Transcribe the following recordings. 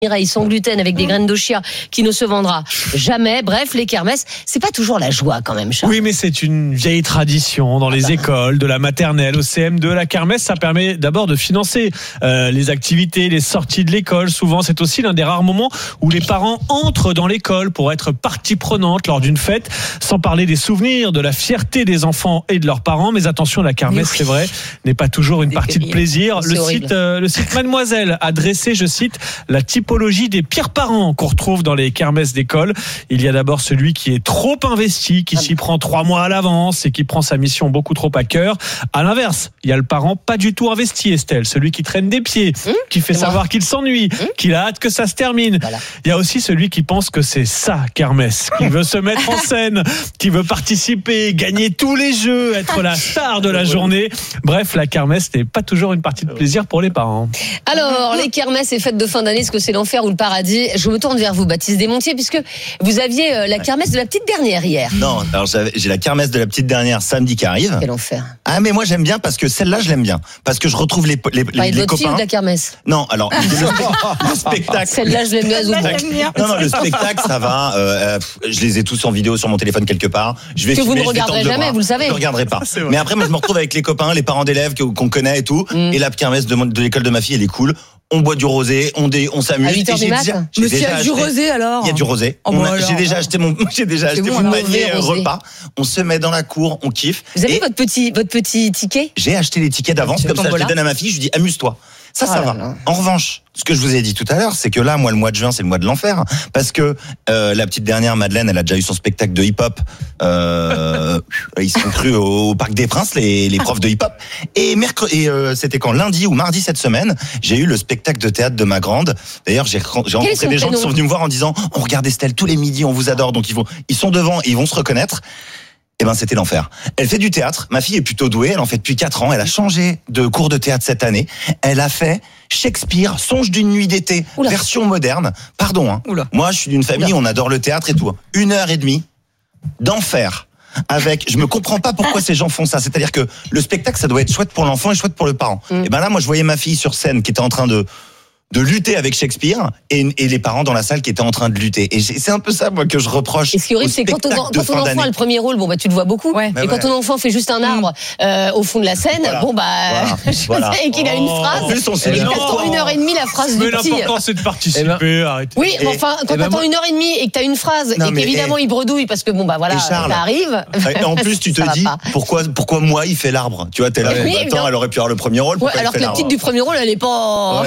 Mireille sans gluten avec des graines de chia qui ne se vendra jamais. Bref, les kermesses, c'est pas toujours la joie quand même, Charles. Oui, mais c'est une vieille tradition dans les écoles, de la maternelle au CM2. La kermesse, ça permet d'abord de financer les activités, les sorties de l'école. Souvent, c'est aussi l'un des rares moments où les parents entrent dans l'école pour être partie prenante lors d'une fête, sans parler des souvenirs, de la fierté des enfants et de leurs parents. Mais attention, la kermesse, c'est vrai, n'est pas toujours une partie de plaisir. Le site Mademoiselle a dressé, je cite, la typologie des pires parents qu'on retrouve dans les kermesses d'école. Il y a d'abord celui qui est trop investi, qui s'y prend 3 mois à l'avance et qui prend sa mission beaucoup trop à cœur. À l'inverse, il y a le parent pas du tout investi, Estelle, celui qui traîne des pieds, qui fait savoir qu'il s'ennuie, qu'il a hâte que ça se termine. Voilà. Il y a aussi celui qui pense que c'est sa kermesse, qui veut se mettre en scène, qui veut participer, gagner tous les jeux, être la star de la journée. Bref, la kermesse n'est pas toujours une partie de plaisir pour les parents. Alors, les kermesses et fêtes de fin d'année, est-ce que c'est l'enfer ou le paradis? Je me tourne vers vous, Baptiste Desmontiers, puisque vous aviez la kermesse de la petite dernière hier. Non, alors j'ai la kermesse de la petite dernière samedi qui arrive. Quel enfer. Ah, mais moi j'aime bien parce que celle-là je l'aime bien. Parce que je retrouve les de votre copains. fille ou de la kermesse? Non, alors le spectacle. Celle-là je l'aime bien. Non, le spectacle ça va. Je les ai tous en vidéo sur mon téléphone quelque part. Je vais que filmer, vous ne regarderez jamais, vous le savez. Je ne regarderai pas. Mais après moi je me retrouve avec les copains, les parents d'élèves qu'on connaît et tout. Et la kermesse de l'école de ma fille elle est cool. On boit du rosé, on s'amuse. À 8h du matin. Monsieur, il y a du rosé alors? Il y a du rosé. J'ai déjà acheté mon panier repas. On se met dans la cour, on kiffe. Vous avez votre petit ticket? J'ai acheté les tickets d'avance, comme ça je les donne à ma fille, je lui dis amuse-toi. Ça va. En revanche, ce que je vous ai dit tout à l'heure, c'est que là, moi, le mois de juin, c'est le mois de l'enfer. Parce que la petite dernière, Madeleine, elle a déjà eu son spectacle de hip-hop. Ils sont crus au Parc des Princes, les profs de hip-hop. Et c'était quand? Lundi ou mardi cette semaine, j'ai eu le spectacle de théâtre de ma grande. D'ailleurs, j'ai rencontré des gens qui sont venus me voir en disant « On regarde Estelle tous les midis, on vous adore. » Donc ils sont devant et ils vont se reconnaître. Eh ben, c'était l'enfer. Elle fait du théâtre. Ma fille est plutôt douée. Elle en fait depuis 4 ans. Elle a changé de cours de théâtre cette année. Elle a fait Shakespeare, Songe d'une nuit d'été, version moderne. Pardon, hein. Moi, je suis d'une famille, on adore le théâtre et tout. 1h30 d'enfer. Je me comprends pas pourquoi ces gens font ça. C'est-à-dire que le spectacle, ça doit être chouette pour l'enfant et chouette pour le parent. Et ben là, moi, je voyais ma fille sur scène qui était en train de lutter avec Shakespeare et les parents dans la salle qui étaient en train de lutter. Et c'est un peu ça, moi, que je reproche. Et ce qui est horrible, c'est quand ton enfant a le premier rôle, tu le vois beaucoup. Ouais. Et quand ton enfant fait juste un arbre au fond de la scène, et qu'il a une phrase, et qu'il attend 1h30 la phrase du petit. Mais l'important, c'est de participer, arrêtez. Oui, mais enfin, quand t'attends 1h30 et que t'as une phrase, et qu'évidemment il bredouille parce que ça arrive. Et en plus, tu te dis, pourquoi moi, il fait l'arbre? Tu vois, t'es là, attends, elle aurait pu avoir le premier rôle. Alors que la petite du premier rôle, elle est pas...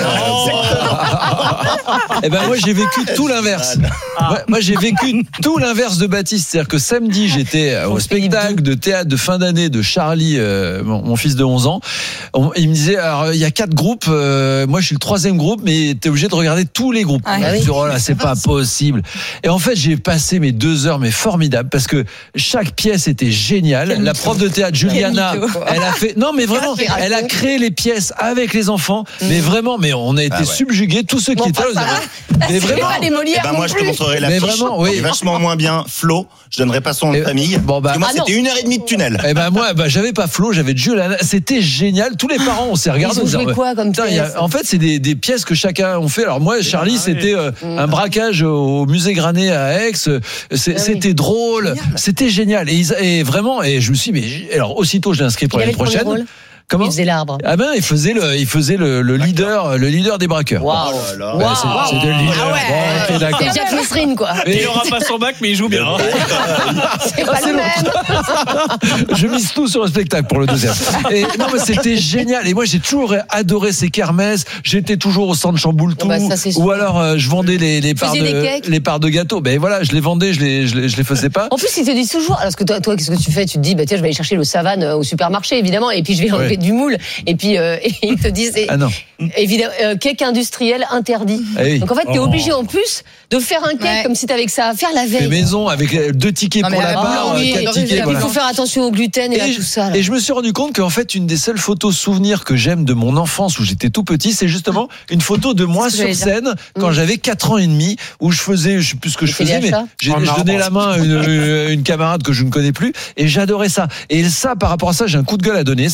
Eh ben moi j'ai vécu tout l'inverse. Moi j'ai vécu tout l'inverse de Baptiste, c'est-à-dire que samedi j'étais au spectacle de théâtre de fin d'année de Charlie, mon fils de 11 ans. Il me disait alors il y a 4 groupes, moi je suis le 3e groupe, mais t'es obligé de regarder tous les groupes. Je dis, oh là, c'est pas possible. Et en fait j'ai passé mes 2 heures mais formidables parce que chaque pièce était géniale. La prof de théâtre Juliana, elle a fait elle a créé les pièces avec les enfants, mais vraiment, mais on a été subjugués, tous ceux qui étaient là. Mais vraiment, les Molières moi je te montrerai la fiche. C'est vachement moins bien. Flo, je donnerai pas son nom de famille. Moi c'était 1h30 de tunnel. Et moi j'avais pas Flo, j'avais Juliana. C'était génial. Tous les parents on s'est regardés. Ils ont joué quoi comme pièce? En fait c'est des pièces que chacun ont fait. Alors moi Charlie c'était un braquage au musée Granet à Aix. C'était drôle, c'était génial. Et vraiment, et je me suis dit, mais alors aussitôt je l'ai inscrit pour l'année prochaine. Comment? Il faisait l'arbre. Ah ben il faisait le leader des braqueurs. Waouh. C'était le leader. C'est Jacques Messrine quoi. Il aura pas son bac mais il joue bien. C'est pas le même. Je mise tout sur le spectacle pour le 2e. Et non mais c'était génial. Et moi j'ai toujours adoré ces kermesses. J'étais toujours au centre Chamboultou. Ou alors je vendais les parts de gâteau. Ben voilà, je les vendais, je les faisais pas. En plus ils te disent toujours. Alors que toi qu'est-ce que tu fais? Tu te dis tiens je vais aller chercher le Savane au supermarché évidemment et puis je vais enlever du moule et puis ils te disent évidemment cake industriel interdit. Donc en fait t'es obligé en plus de faire un cake comme si t'avais que ça à faire la veille. Fait maison avec 2 tickets pour la part, 4 tickets. Il faut faire attention au gluten et à tout ça. Et je me suis rendu compte qu'en fait une des seules photos souvenirs que j'aime de mon enfance où j'étais tout petit, c'est justement une photo de moi sur scène quand j'avais 4 ans et demi où je sais plus ce que je faisais, mais je donnais la main à une camarade que je ne connais plus et j'adorais ça. Et ça par rapport à ça j'ai un coup de gueule à donner, c'est que maintenant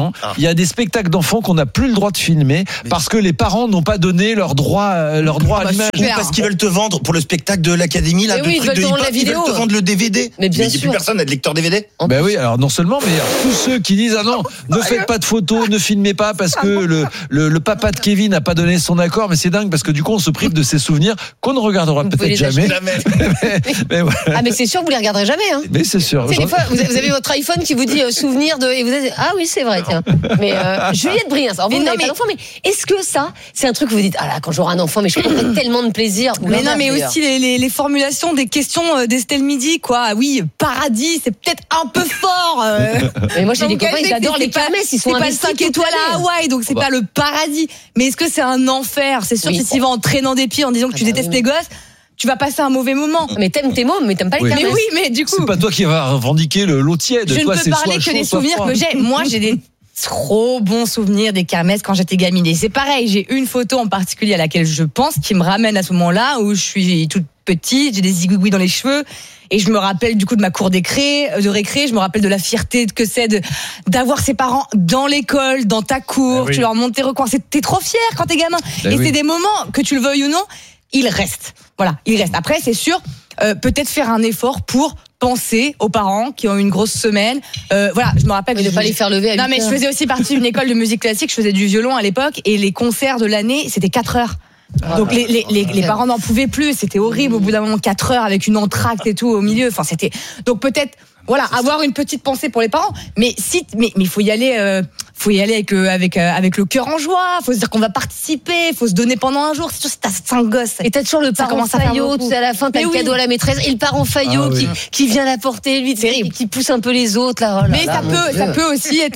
an, il y a des spectacles d'enfants qu'on n'a plus le droit de filmer parce que les parents n'ont pas donné leur droit à l'image. Parce qu'ils veulent te vendre pour le spectacle de l'Académie, là, de trucs de hip-hop, ils veulent te vendre le DVD. Mais bien sûr. Plus personne n'a de lecteur DVD. Ben oui, alors non seulement, mais tous ceux qui disent ah non, ne faites pas de photos, ne filmez pas parce que le papa de Kevin n'a pas donné son accord, mais c'est dingue parce que du coup on se prive de ces souvenirs qu'on ne regardera peut-être jamais. mais voilà. Ah mais c'est sûr, vous les regarderez jamais. Hein. Mais c'est sûr. Des fois, vous avez votre iPhone qui vous dit souvenir de, et vous dites ah oui c'est vrai tiens. Mais Juliette Briens, alors vous n'avez pas d'enfant, mais est-ce que ça c'est un truc que vous dites ah là quand j'aurai un enfant mais je prendrai tellement de plaisir. Mais non mais aussi les formulations des questions d'Estelle Midi quoi. Oui paradis c'est peut-être un peu fort. Mais moi j'ai des copains ils adorent les kermesses, ils sont investis. C'est pas le 5 étoiles à Hawaï donc c'est pas le paradis. Mais est-ce que c'est un enfer? C'est sûr que si tu vas en traînant des pieds en disant que tu détestes les gosses, tu vas passer un mauvais moment. Mais t'aimes tes mômes, mais t'aimes pas les kermesses. Mais oui, mais du coup. C'est pas toi qui vas revendiquer l'eau tiède. Je ne peux parler que des souvenirs que j'ai. Moi, j'ai des trop bons souvenirs des kermesses quand j'étais gamine. Et c'est pareil, j'ai une photo en particulier à laquelle je pense qui me ramène à ce moment-là où je suis toute petite, j'ai des zigouigouis dans les cheveux. Et je me rappelle du coup de ma cour de récré, je me rappelle de la fierté que c'est d'avoir ses parents dans l'école, dans ta cour, tu leur montes tes recoins. T'es trop fier quand t'es gamin. Et c'est des moments, que tu le veuilles ou non, ils restent. Voilà, ils restent. Après, c'est sûr, peut-être faire un effort pour penser aux parents qui ont une grosse semaine. Voilà, je me rappelle de pas les faire lever à 8 heures. Non, mais je faisais aussi partie d'une école de musique classique, je faisais du violon à l'époque, et les concerts de l'année, c'était 4 heures. Donc les parents n'en pouvaient plus, c'était horrible au bout d'un moment 4 heures avec une entracte et tout au milieu. Enfin c'était donc peut-être voilà avoir une petite pensée pour les parents, mais il faut y aller. Faut y aller avec le cœur en joie. Faut se dire qu'on va participer. Faut se donner pendant un jour. C'est sûr si t'as 5 gosses. Et t'as toujours le parent faillot. À la fin, t'as le cadeau à la maîtresse et le parent faillot qui vient l'apporter, lui, qui pousse un peu les autres là. Mais ça peut aussi être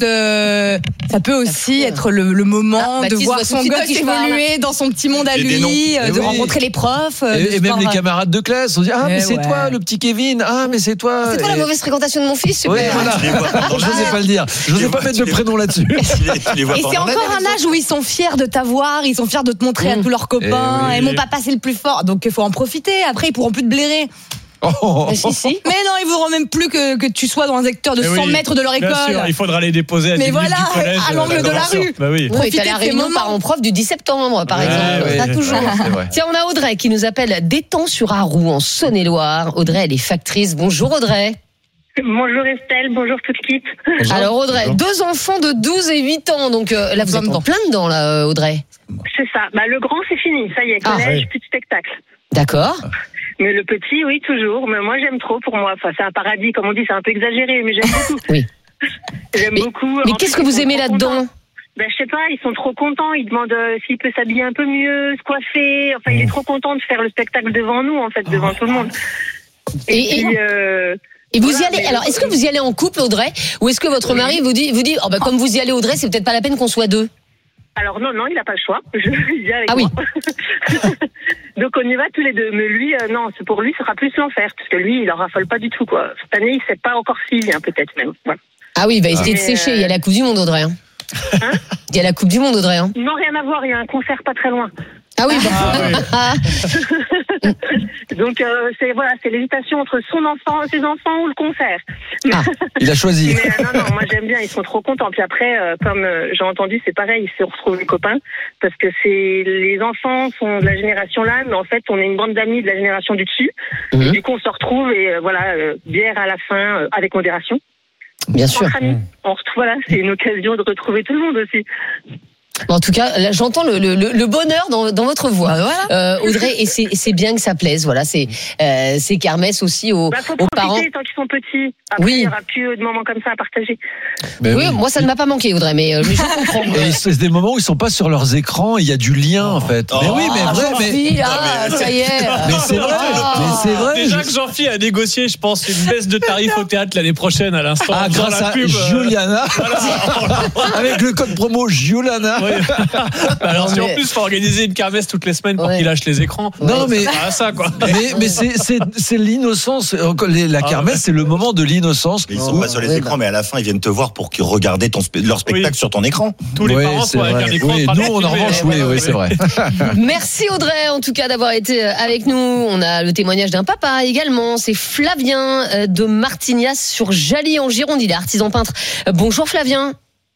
le moment de voir son gosse évoluer dans son petit monde à lui, de rencontrer les profs. Et même les camarades de classe. On dit mais c'est toi le petit Kevin. Ah mais c'est toi. C'est toi la mauvaise fréquentation de mon fils. Super. Oui, voilà. Je n'osais pas le dire. Je n'osais pas mettre le prénom là-dessus. Et c'est encore un âge où ils sont fiers de t'avoir, ils sont fiers de te montrer à tous leurs copains. Et mon papa c'est le plus fort, donc il faut en profiter. Après ils pourront plus te blairer. Si. Mais non, ils voudront même plus que tu sois dans un secteur de 100 mètres de leur école. Bien sûr, il faudra les déposer à 10 minutes du collège. À l'angle de la rue. Bah oui. T'as la réunion parents-prof du 10 septembre, par exemple. Ça toujours. Tiens, on a Audrey qui nous appelle d'Étang-sur-Arroux en Saône-et-Loire. Audrey, elle est factrice. Bonjour Audrey. Bonjour Estelle, bonjour toute l'équipe. Alors Audrey, 2 enfants de 12 et 8 ans, donc là vous êtes en plein dedans là Audrey. C'est ça, le grand c'est fini, ça y est, collège, plus de spectacle. D'accord. Mais le petit, oui, toujours, mais moi j'aime trop pour moi, enfin c'est un paradis comme on dit, c'est un peu exagéré, mais j'aime beaucoup. Oui. J'aime beaucoup. Mais qu'est-ce que vous aimez là-dedans ? Je sais pas, ils sont trop contents, ils demandent s'il peut s'habiller un peu mieux, se coiffer, enfin il est trop content de faire le spectacle devant nous en fait, devant tout le monde. Et vous y allez. Alors, est-ce que vous y allez en couple, Audrey, ou est-ce que votre mari vous dit, comme vous y allez, Audrey, c'est peut-être pas la peine qu'on soit 2 ? Alors non, il n'a pas le choix. Je y avec moi. Oui. Donc on y va tous les deux. Mais lui, non, pour lui, ce sera plus l'enfer, parce que lui, il en raffole pas du tout, quoi. Cette année, il sait pas encore s'il vient, peut-être même. Voilà. Ah oui, il va essayer de sécher. Il y a la Coupe du Monde, Audrey. Il y a la Coupe du Monde, Audrey. Non, rien à voir. Il y a un concert pas très loin. Ah oui. Donc c'est l'hésitation entre ses enfants ou le concert. Il a choisi. Mais, non, moi j'aime bien, ils sont trop contents. Puis après, comme j'ai entendu, c'est pareil, ils se retrouvent les copains, parce que les enfants sont de la génération là, mais en fait on est une bande d'amis de la génération du dessus. Et du coup on se retrouve et bière à la fin avec modération. Bien sûr. On retrouve, c'est une occasion de retrouver tout le monde aussi. En tout cas, là, j'entends le bonheur dans votre voix, Audrey, et c'est bien que ça plaise. Voilà, c'est kermesse aussi aux parents. Tant qu'ils sont petits. Après, il n'y aura plus de moments comme ça à partager. Moi, ça ne m'a pas manqué, Audrey, mais je comprends. Et c'est des moments où ils sont pas sur leurs écrans, il y a du lien en fait. Mais oui, mais vrai, ça y est. Mais c'est vrai. Déjà que Jean-Philippe a négocié, je pense, une baisse de tarif au théâtre l'année prochaine à l'instant. Grâce à Juliana, avec le code promo Juliana. Alors si en plus faut organiser une kermesse toutes les semaines pour qu'ils lâchent les écrans. Non mais ça quoi. Mais c'est l'innocence. La kermesse c'est le moment de l'innocence. Mais ils sont pas sur les écrans, mais à la fin ils viennent te voir pour qu'ils regardent leur spectacle sur ton écran. Tous les parents sont avec un écran. Nous on en revanche c'est vrai. Merci Audrey en tout cas d'avoir été avec nous. On a le témoignage d'un papa également. C'est Flavien de Martignas sur Jaly en Gironde. Il est artisan peintre. Bonjour Flavien.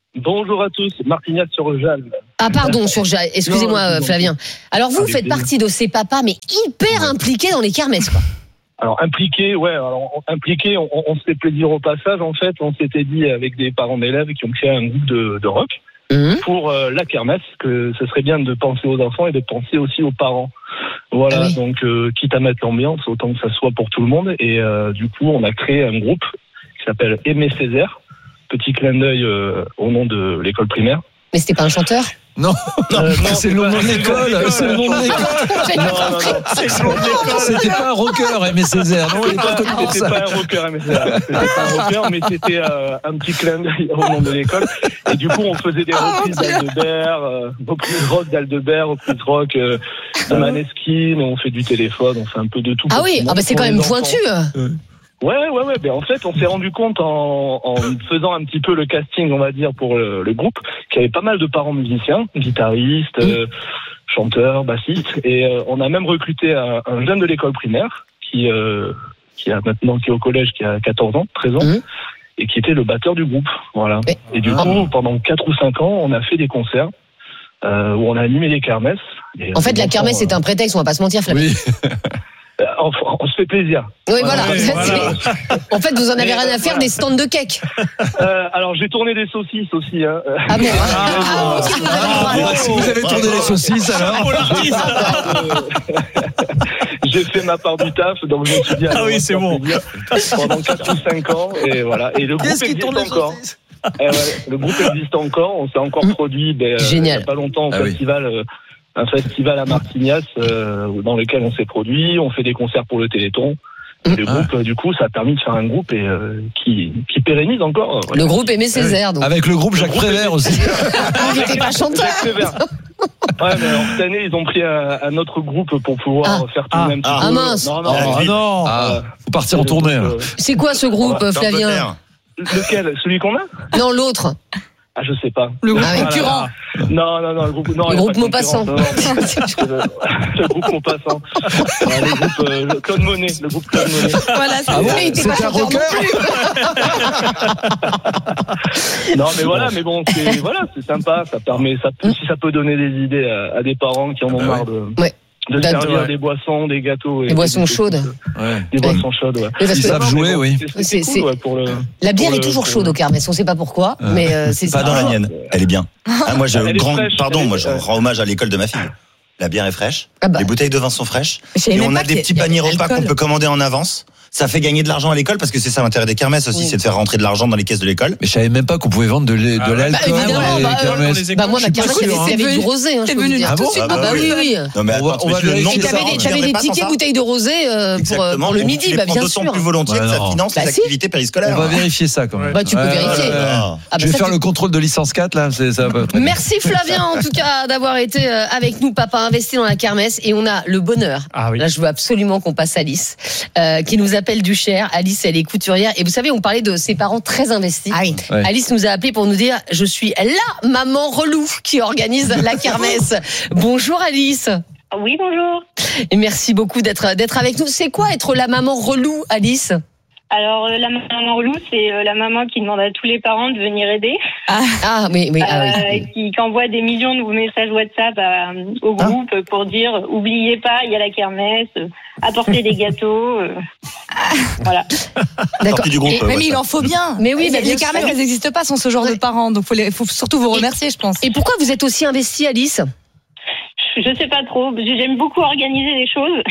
Bonjour à tous, Martignac-sur-Jalles. Ah pardon, sur Jalles. Excusez-moi, Flavien. Alors vous faites partie de ces papas, mais hyper impliqués dans les kermesses, quoi. Alors impliqué, on se fait plaisir au passage. En fait, on s'était dit avec des parents d'élèves qui ont créé un groupe de rock pour la kermesse, que ce serait bien de penser aux enfants et de penser aussi aux parents. Voilà, donc quitte à mettre l'ambiance, autant que ça soit pour tout le monde. Et du coup, on a créé un groupe qui s'appelle Aimé Césaire. Petit clin d'œil au nom de l'école primaire. Mais c'était pas un chanteur ? Non, c'est le nom de l'école. C'est le nom de l'école. C'était pas un rocker, Aimé Césaire. Non, il est pas connu pour ça. C'était pas un rocker, Aimé Césaire. C'était pas un rocker, mais c'était un petit clin d'œil au nom de l'école. Et du coup, on faisait des reprises d'Aldebert, reprises rock d'Aldebert, reprises rock de Maneskin. On fait du téléphone, on fait un peu de tout. Ah oui, c'est quand même pointu. Ouais. Ben en fait, on s'est rendu compte en faisant un petit peu le casting, on va dire, pour le groupe, qu'il y avait pas mal de parents musiciens, guitaristes, chanteurs, bassistes, et on a même recruté un jeune de l'école primaire qui est au collège, qui a 14 ans, 13 ans, et qui était le batteur du groupe. Voilà. Et du coup, pendant 4 ou 5 ans, on a fait des concerts où on a animé des kermesses. En fait, la kermesse, c'est un prétexte, on va pas se mentir, Flavien. Oui. On se fait plaisir. Oui, voilà. En fait, vous en avez rien à faire des stands de cake. Alors, j'ai tourné des saucisses aussi. Hein. Ah bon Si vous avez tourné les saucisses, alors. J'ai fait ma part du taf, donc je me suis dit... Ah oui, c'est bon. Pendant 4 ou 5 ans, et voilà. Et le groupe existe encore. Le groupe existe encore. On s'est encore produit il y a pas longtemps au festival... un festival à Martignac dans lequel on s'est produit, on fait des concerts pour le Téléthon. Le groupe, du coup, ça a permis de faire un groupe qui pérennise encore. Le groupe Aimé Césaire. Donc. Avec le groupe Jacques Prévert aussi. Vous n'étiez pas chanteur. Ouais, mais en cette année, ils ont pris un autre groupe pour pouvoir faire tout le même. Ah mince. Non. Faut partir en tournée. C'est quoi ce groupe, Flavien ? Lequel ? Celui qu'on a ? Non, l'autre. Ah, je sais pas. Le groupe concurrent. Non, le groupe. Non, le groupe Maupassant. Le groupe Maupassant. Le groupe Claude Monet. Le groupe Claude Monet. Voilà, c'est un rocker. Non, mais voilà, c'est sympa. Ça permet, si ça peut donner des idées à des parents qui en ont marre de servir des boissons, des gâteaux. Des boissons chaudes. Des boissons chaudes, ouais. Ils savent jouer, oui. C'est cool, pour la bière est toujours chaude au kermesse, on ne sait pas pourquoi, mais c'est pas dans la mienne, elle est bien. Moi, je rends hommage à l'école de ma fille. La bière est fraîche, les bouteilles de vin sont fraîches, et on a des petits paniers repas qu'on peut commander en avance. Ça fait gagner de l'argent à l'école parce que c'est ça l'intérêt des kermesses aussi, c'est de faire rentrer de l'argent dans les caisses de l'école. Mais je savais même pas qu'on pouvait vendre de l'alcool. Moi, ma kermesse, il y avait du rosé. C'est venu tout de suite. Oui. Non, mais attends, t'avais des tickets bouteilles de rosé pour le midi, bien sûr. D'autant plus volontiers que ça finance les activités périscolaires. On va vérifier ça quand même. Tu peux vérifier. Je vais faire le contrôle de licence 4 là. Merci Flavien en tout cas d'avoir été avec nous, papa investi dans la kermesse, et on a le bonheur. Là, je veux absolument qu'on passe à Alice, qui nous appelle du Cher. Alice, elle est couturière. Et vous savez, on parlait de ses parents très investis. Alice nous a appelé pour nous dire « Je suis la maman relou qui organise la kermesse ». Bonjour Alice. Oui, bonjour. Et merci beaucoup d'être avec nous. C'est quoi être la maman relou, Alice ? Alors, la maman relou, c'est la maman qui demande à tous les parents de venir aider. Qui envoie des millions de messages WhatsApp au groupe pour dire « Oubliez pas, il y a la kermesse, apportez des gâteaux. » Voilà. D'accord. Mais il en faut bien. Mais oui, les kermesses, elles n'existent pas sans ce genre de parents. Donc, faut surtout vous remercier, je pense. Et pourquoi vous êtes aussi investie, Alice ? Je sais pas trop. J'aime beaucoup organiser les choses.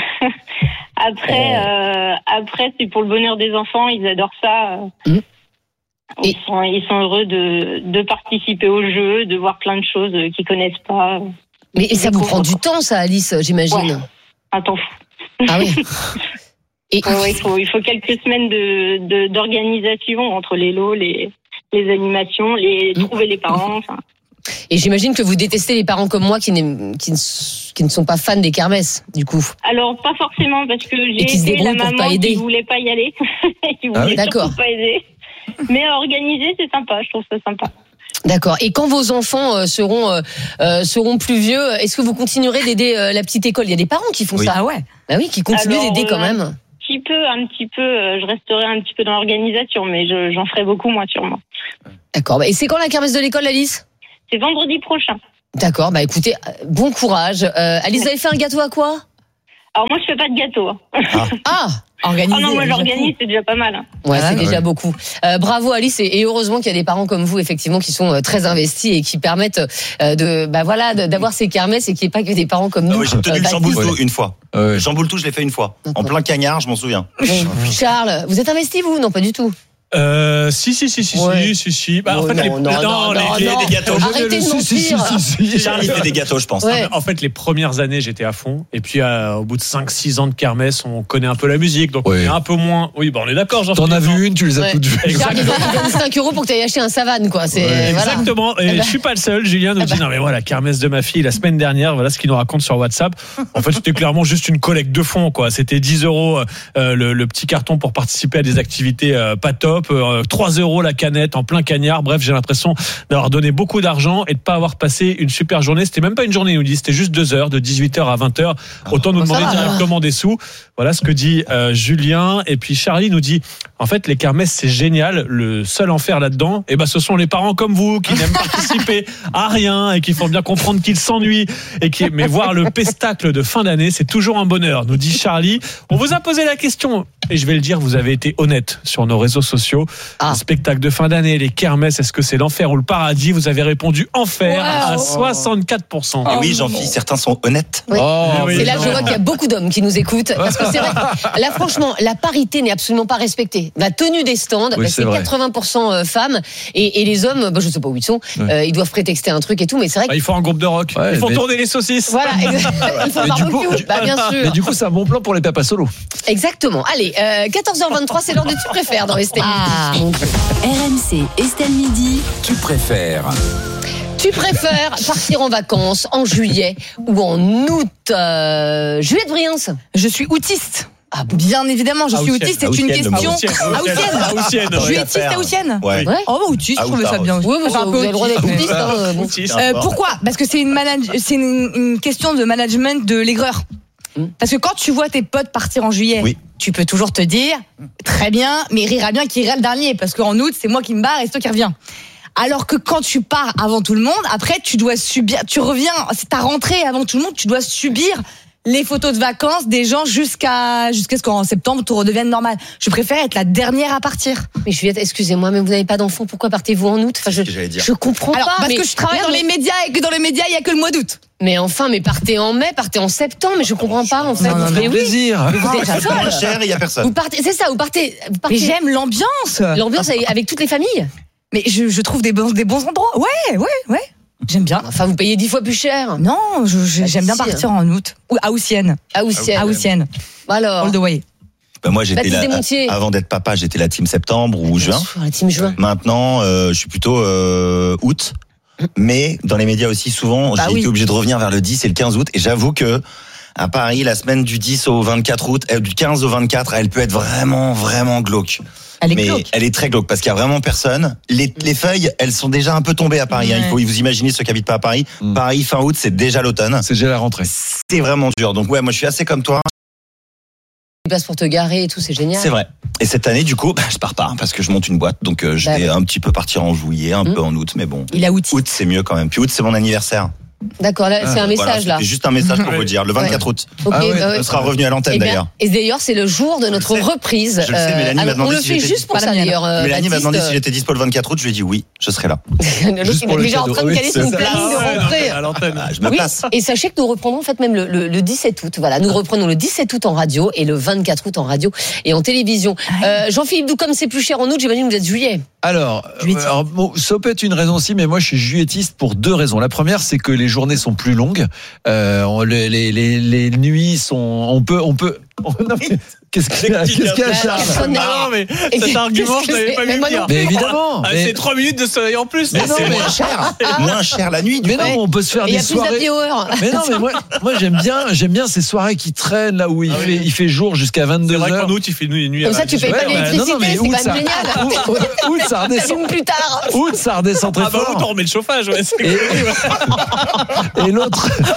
Après, c'est pour le bonheur des enfants. Ils adorent ça. Ils sont heureux de participer au jeu, de voir plein de choses qu'ils connaissent pas. Mais ça vous prend du temps, ça, Alice, j'imagine. Ouais. Un temps fou. Ah oui. Il faut quelques semaines d'organisation entre les lots, les animations, trouver les parents. Enfin. Et j'imagine que vous détestez les parents comme moi qui ne sont pas fans des kermesses, du coup. Alors, pas forcément, parce que j'ai été la maman qui voulait pas y aller, qui voulait surtout pas aider. Mais organiser, c'est sympa, je trouve ça sympa. D'accord. Et quand vos enfants seront plus vieux, est-ce que vous continuerez d'aider la petite école ? Il y a des parents qui font ça. Ah ouais. Bah oui, qui continuent d'aider quand même. petit peu, je resterai un petit peu dans l'organisation, mais j'en ferai beaucoup, moi, sûrement. D'accord. Et c'est quand la kermesse de l'école, Alice ? C'est vendredi prochain. D'accord. Bah écoutez, bon courage. Alice, vous avez fait un gâteau à quoi ? Alors moi, je fais pas de gâteau. Organisé. Oh non, moi j'organise, c'est déjà pas mal. Ouais, c'est déjà beaucoup. Bravo Alice, et heureusement qu'il y a des parents comme vous, effectivement, qui sont très investis et qui permettent d'avoir ces kermesses et qu'il n'y ait pas que des parents comme nous. J'ai tenu le chamboule-tout une fois. Le chamboule-tout, je l'ai fait une fois. En plein cagnard, je m'en souviens. Charles, vous êtes investi, vous ? Non, pas du tout. Si. Bah, en fait, les gâteaux. Arrêtez de mentir. Charlie fait des gâteaux, je pense. Ouais. En fait, les premières années, j'étais à fond. Et puis, au bout de 5-6 ans de kermesse, on connaît un peu la musique. Donc, on est un peu moins. Oui, on est d'accord. T'en as vu une, tu les as toutes vues. Charles, il donne 5 € pour que tu ailles acheter un Savane, quoi. Exactement. Voilà. Et je suis pas le seul. Julien nous dit, non, mais moi, la kermesse de ma fille, la semaine dernière, voilà ce qu'il nous raconte sur WhatsApp. En fait, c'était clairement juste une collecte de fonds, quoi. C'était 10 €, le petit carton pour participer à des activités pas top. 3 € la canette en plein cagnard. Bref, j'ai l'impression d'avoir donné beaucoup d'argent et de pas avoir passé une super journée. C'était même pas une journée, il nous dit, c'était juste 2 heures, de 18h à 20h. Autant nous demander directement des sous. Voilà ce que dit Julien. Et puis Charlie nous dit, en fait, les kermesses, c'est génial. Le seul enfer là-dedans, ce sont les parents comme vous qui n'aiment participer à rien et qui font bien comprendre qu'ils s'ennuient mais voir le pestacle de fin d'année, c'est toujours un bonheur, nous dit Charlie. On vous a posé la question et je vais le dire, vous avez été honnête sur nos réseaux sociaux. Le spectacle de fin d'année, les kermesses, est-ce que c'est l'enfer ou le paradis ? Vous avez répondu enfer à 64%. Et oui, Jean-Philippe, certains sont honnêtes. Oui. C'est là que je vois qu'il y a beaucoup d'hommes qui nous écoutent. Parce que c'est vrai, là franchement, la parité n'est absolument pas respectée. La tenue des stands, c'est 80% femmes. Et les hommes, je ne sais pas où ils sont, ils doivent prétexter un truc et tout, mais c'est vrai que... Ils font un groupe de rock, ils font tourner les saucisses. Voilà, ils font barbecue, bien sûr. Mais du coup, c'est un bon plan pour les papas solo. Exactement. Allez, 14h23, c'est l'heure de Tu préfères dans Estelle Midi. RMC, Estelle Midi. Tu préfères partir en vacances en juillet ou en août? Juliette Briens. Je suis autiste. Ah bon. Bien évidemment, je suis autiste, c'est une question. Haussienne. Julietiste et haussienne. Ouais. Autiste, je trouvais ça bien. Oui, vous avez le droit d'être autiste. Pourquoi ? Parce que c'est une question de management de l'aigreur. Parce que quand tu vois tes potes partir en juillet, tu peux toujours te dire, très bien, mais il rira bien qui ira le dernier, parce qu'en août, c'est moi qui me barre et c'est toi qui reviens. Alors que quand tu pars avant tout le monde, après, tu dois subir, tu reviens, c'est ta rentrée avant tout le monde, tu dois subir les photos de vacances des gens jusqu'à ce qu'en septembre, tout redevienne normal. Je préfère être la dernière à partir. Mais Juliette, excusez-moi, mais vous n'avez pas d'enfant, pourquoi partez-vous en août ? Je comprends pas. Parce que je travaille dans les médias et que dans les médias, il y a que le mois d'août. Mais partez en mai, partez en septembre, mais je comprends pas en fait. Mais plaisir. C'est moins cher, il y a personne. Vous partez. Mais j'aime l'ambiance. L'ambiance avec toutes les familles. Mais je trouve des bons endroits. Ouais. J'aime bien. Enfin, vous payez 10 fois plus cher. Non, j'aime bien partir en août. Ou à Haussienne. Alors. All the way. Moi, j'étais avant d'être papa, j'étais la team septembre ou juin. La team juin. Maintenant, je suis plutôt août. Mais dans les médias aussi, souvent, j'ai été obligé de revenir vers le 10 et le 15 août. Et j'avoue que à Paris, la semaine du 10 au 24 août, du 15 au 24, elle peut être vraiment, vraiment glauque. Elle est très glauque parce qu'il y a vraiment personne. Les feuilles, elles sont déjà un peu tombées à Paris. Il faut vous imaginer ceux qui habitent pas à Paris. Paris, fin août, c'est déjà l'automne. C'est déjà la rentrée. C'est vraiment dur. Donc moi, je suis assez comme toi. Place pour te garer et tout, c'est génial. C'est vrai. Et cette année, du coup, je pars pas parce que je monte une boîte, donc je vais un petit peu partir en juillet, un peu en août, mais bon. Il a août, c'est mieux quand même. Puis août, c'est mon anniversaire. D'accord, là, c'est un message là. C'est juste un message pour vous dire, le 24 août. On sera revenu à l'antenne d'ailleurs. Et d'ailleurs, c'est le jour de notre reprise. Je le sais, Mélanie m'a demandé on le fait juste pour ça d'ailleurs. Mélanie m'a demandé si j'étais dispo le 24 août, je lui ai dit oui, je serai là. Il est déjà en train de caler son planning de rentrée. À l'antenne. Je me place. Et sachez que nous reprendrons en fait même le 17 août. Voilà, nous reprenons le 17 août en radio et le 24 août en radio et en télévision. Jean-Philippe Doux, comme c'est plus cher en août, j'imagine que vous êtes juillet. Alors ça peut être une raison aussi, mais moi je suis juillettiste pour 2 raisons. La première, c'est que les journées sont plus longues. Les nuits sont. On peut. Non, mais qu'est-ce qu'il y a, Charles? Non, mais cet argument, je n'avais pas vu dire. Mais évidemment. C'est 3 minutes de soleil en plus. Mais c'est moins cher. Moins cher la nuit. Mais non, on peut se faire des soirées. Mais non, mais moi j'aime bien ces soirées qui traînent là où il fait jour jusqu'à 22h. C'est vrai qu'en août, il fait nuit. Comme ça, tu payes pas l'électricité, c'est quand même génial. Août, ça redescend. Plus tard. Août, ça redescend très fort. Août, on remet le chauffage. Et l'autre.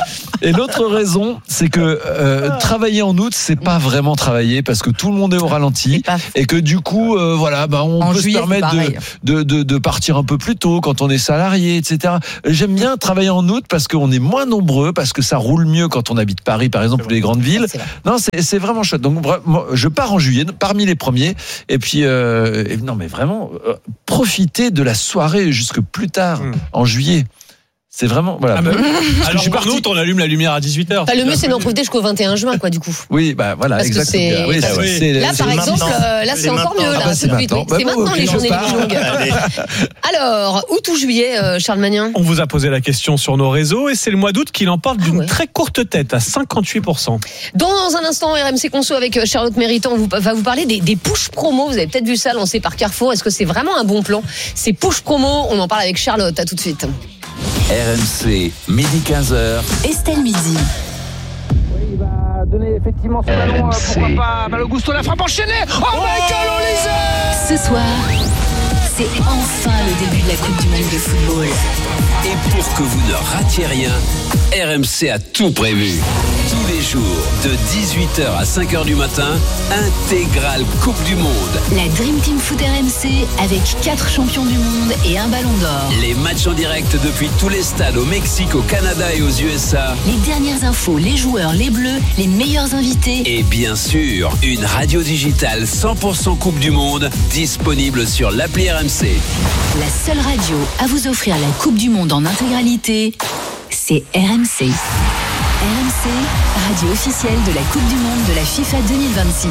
Et l'autre raison, c'est que travailler en août, c'est pas vraiment travailler parce que tout le monde est au ralenti et que du coup, on peut se permettre de partir un peu plus tôt quand on est salarié, etc. J'aime bien travailler en août parce qu'on est moins nombreux, parce que ça roule mieux quand on habite Paris, par exemple, ou les grandes villes. Non, c'est vraiment chouette. Donc, je pars en juillet, parmi les premiers. Et puis, non, mais vraiment, profitez de la soirée jusque plus tard, en juillet. C'est vraiment, voilà. Alors, par août, on allume la lumière à 18h. Le mieux, c'est d'en profiter jusqu'au 21 juin, quoi, du coup. Oui, voilà, parce exactement. Là, par exemple, c'est encore mieux, là. C'est maintenant les journées les plus longues. Alors, août ou juillet, Charles Magnin? On vous a posé la question sur nos réseaux et c'est le mois d'août qui l'emporte d'une très courte tête, à 58%. Dans un instant, RMC Conso avec Charlotte Méritant va vous parler des push promos. Vous avez peut-être vu ça lancé par Carrefour. Est-ce que c'est vraiment un bon plan? Ces push promos, on en parle avec Charlotte. À tout de suite. RMC, midi 15h. Estelle Midi. Oui, il va donner effectivement son ballon. Pourquoi pas Malo Gusto, la frappe enchaînée. Michael Olise. Ce soir, c'est enfin le début de la Coupe du Monde de football. Et pour que vous ne ratiez rien, RMC a tout prévu. Tous les jours, de 18h à 5h du matin, intégrale Coupe du Monde. La Dream Team Foot RMC avec 4 champions du monde et un ballon d'or. Les matchs en direct depuis tous les stades au Mexique, au Canada et aux USA. Les dernières infos, les joueurs, les bleus, les meilleurs invités. Et bien sûr, une radio digitale 100% Coupe du Monde disponible sur l'appli RMC. La seule radio à vous offrir la Coupe du Monde en intégralité, c'est RMC. RMC, radio officielle de la Coupe du Monde de la FIFA 2026.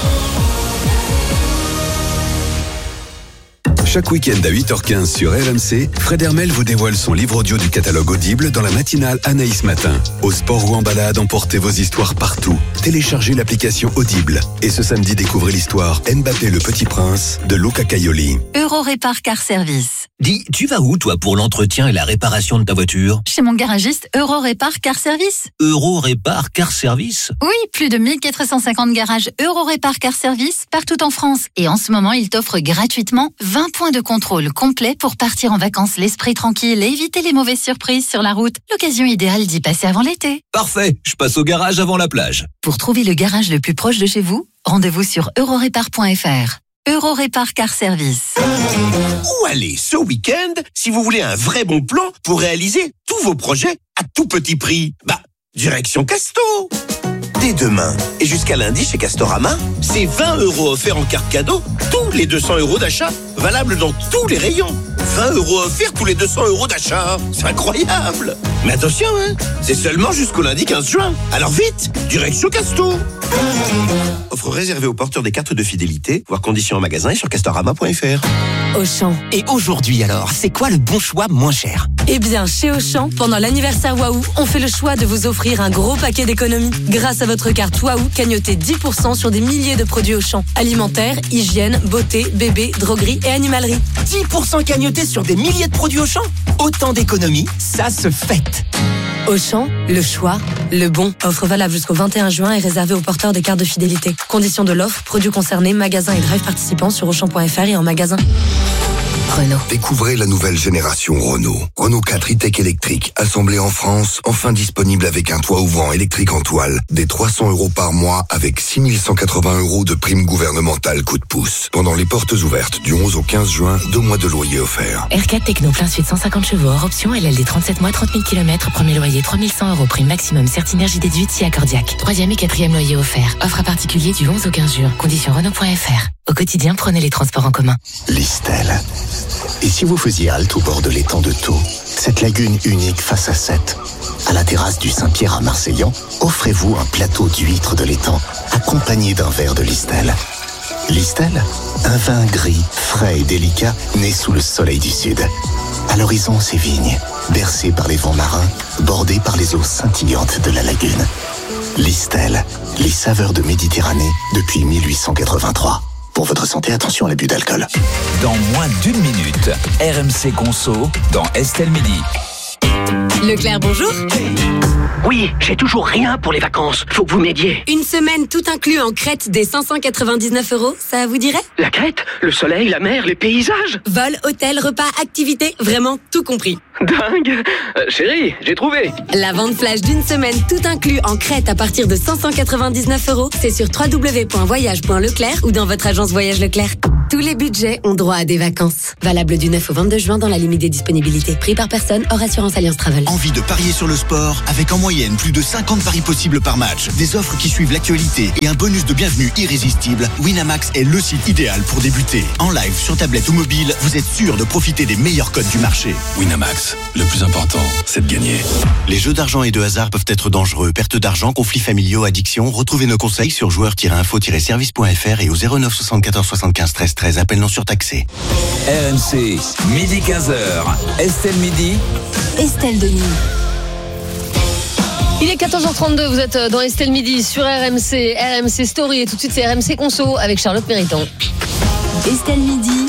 Chaque week-end à 8h15 sur RMC, Fred Hermel vous dévoile son livre audio du catalogue Audible dans la matinale Anaïs Matin. Au sport ou en balade, emportez vos histoires partout. Téléchargez l'application Audible. Et ce samedi, découvrez l'histoire Mbappé le Petit Prince de Luca Caioli. Eurorépar Car Service. Dis, tu vas où toi pour l'entretien et la réparation de ta voiture? Chez mon garagiste Eurorépar Car Service. Eurorépar Car Service? Oui, plus de 1450 garages Eurorépar Car Service partout en France. Et en ce moment, ils t'offrent gratuitement 20 points de contrôle complet pour partir en vacances l'esprit tranquille et éviter les mauvaises surprises sur la route. L'occasion idéale d'y passer avant l'été. Parfait, je passe au garage avant la plage. Pour trouver le garage le plus proche de chez vous, rendez-vous sur eurorépar.fr. Eurorépar Car Service. Où aller ce week-end si vous voulez un vrai bon plan pour réaliser tous vos projets à tout petit prix? Direction Casto. Dès demain et jusqu'à lundi chez Castorama, c'est 20 € offerts en carte cadeau tous les 200 € d'achat, valable dans tous les rayons. 20 € offerts tous les 200 € d'achat, c'est incroyable. Mais attention, c'est seulement jusqu'au lundi 15 juin. Alors vite, direction Casto. Offre réservée aux porteurs des cartes de fidélité, voir conditions en magasin et sur castorama.fr. Auchan. Et aujourd'hui alors, c'est quoi le bon choix moins cher? Eh bien, chez Auchan, pendant l'anniversaire Waouh, on fait le choix de vous offrir un gros paquet d'économies. Grâce à votre carte Waouh, cagnotez 10% sur des milliers de produits Auchan. Alimentaire, hygiène, beauté, bébé, droguerie et animalerie. 10% cagnotés sur des milliers de produits Auchan? Autant d'économies, ça se fête. Auchan, le choix, le bon. Offre valable jusqu'au 21 juin et réservée aux porteurs des cartes de fidélité. Conditions de l'offre, produits concernés, magasins et drive participants sur Auchan.fr et en magasin. Renault. Découvrez la nouvelle génération Renault. Renault 4 e-tech électrique, assemblé en France, enfin disponible avec un toit ouvrant électrique en toile, des 300 € par mois avec 6180 € de prime gouvernementale coup de pouce. Pendant les portes ouvertes du 11 au 15 juin, 2 mois de loyer offerts. R4 Techno plein suite 150 chevaux hors option, LLD 37 mois, 30 000 km, premier loyer 3100 €, prime maximum, Certinergie déduite si accordiaque. 3e et 4e loyer offert. Offre à particulier du 11 au 15 juin. Conditions Renault.fr. Au quotidien, prenez les transports en commun. Listel. Et si vous faisiez halte au bord de l'étang de Thau, cette lagune unique face à Sète, à la terrasse du Saint-Pierre à Marseillan, offrez-vous un plateau d'huîtres de l'étang, accompagné d'un verre de Listel. Listel, un vin gris, frais et délicat, né sous le soleil du sud. À l'horizon, ses vignes, bercées par les vents marins, bordées par les eaux scintillantes de la lagune. Listel, les saveurs de Méditerranée depuis 1883. Pour votre santé, attention à l'abus d'alcool. Dans moins d'1 minute, RMC Conso dans Estelle Midi. Leclerc, bonjour. Oui, j'ai toujours rien pour les vacances. Faut que vous m'aidiez. Une semaine tout inclus en Crète des 599 €, ça vous dirait? La Crète, le soleil, la mer, les paysages. Vol, hôtel, repas, activités, vraiment tout compris. Dingue. Chérie, j'ai trouvé. La vente flash d'une semaine tout inclus en Crète à partir de 599 €, c'est sur www.voyage.leclerc ou dans votre agence Voyage Leclerc. Tous les budgets ont droit à des vacances. Valable du 9 au 22 juin dans la limite des disponibilités. Prix par personne, hors assurance Alliance Travel. Envie de parier sur le sport avec en moyenne plus de 50 paris possibles par match, des offres qui suivent l'actualité et un bonus de bienvenue irrésistible. Winamax est le site idéal pour débuter. En live, sur tablette ou mobile, vous êtes sûr de profiter des meilleurs codes du marché. Winamax, le plus important, c'est de gagner. Les jeux d'argent et de hasard peuvent être dangereux. Perte d'argent, conflits familiaux, addiction. Retrouvez nos conseils sur joueurs-info-service.fr et au 09 74 75 13 13. Appel non surtaxé. RMC, midi 15h. Estelle Midi. Estelle Denis. Il est 14h32, vous êtes dans Estelle Midi sur RMC, RMC Story et tout de suite c'est RMC Conso avec Charlotte Méritant. Estelle Midi.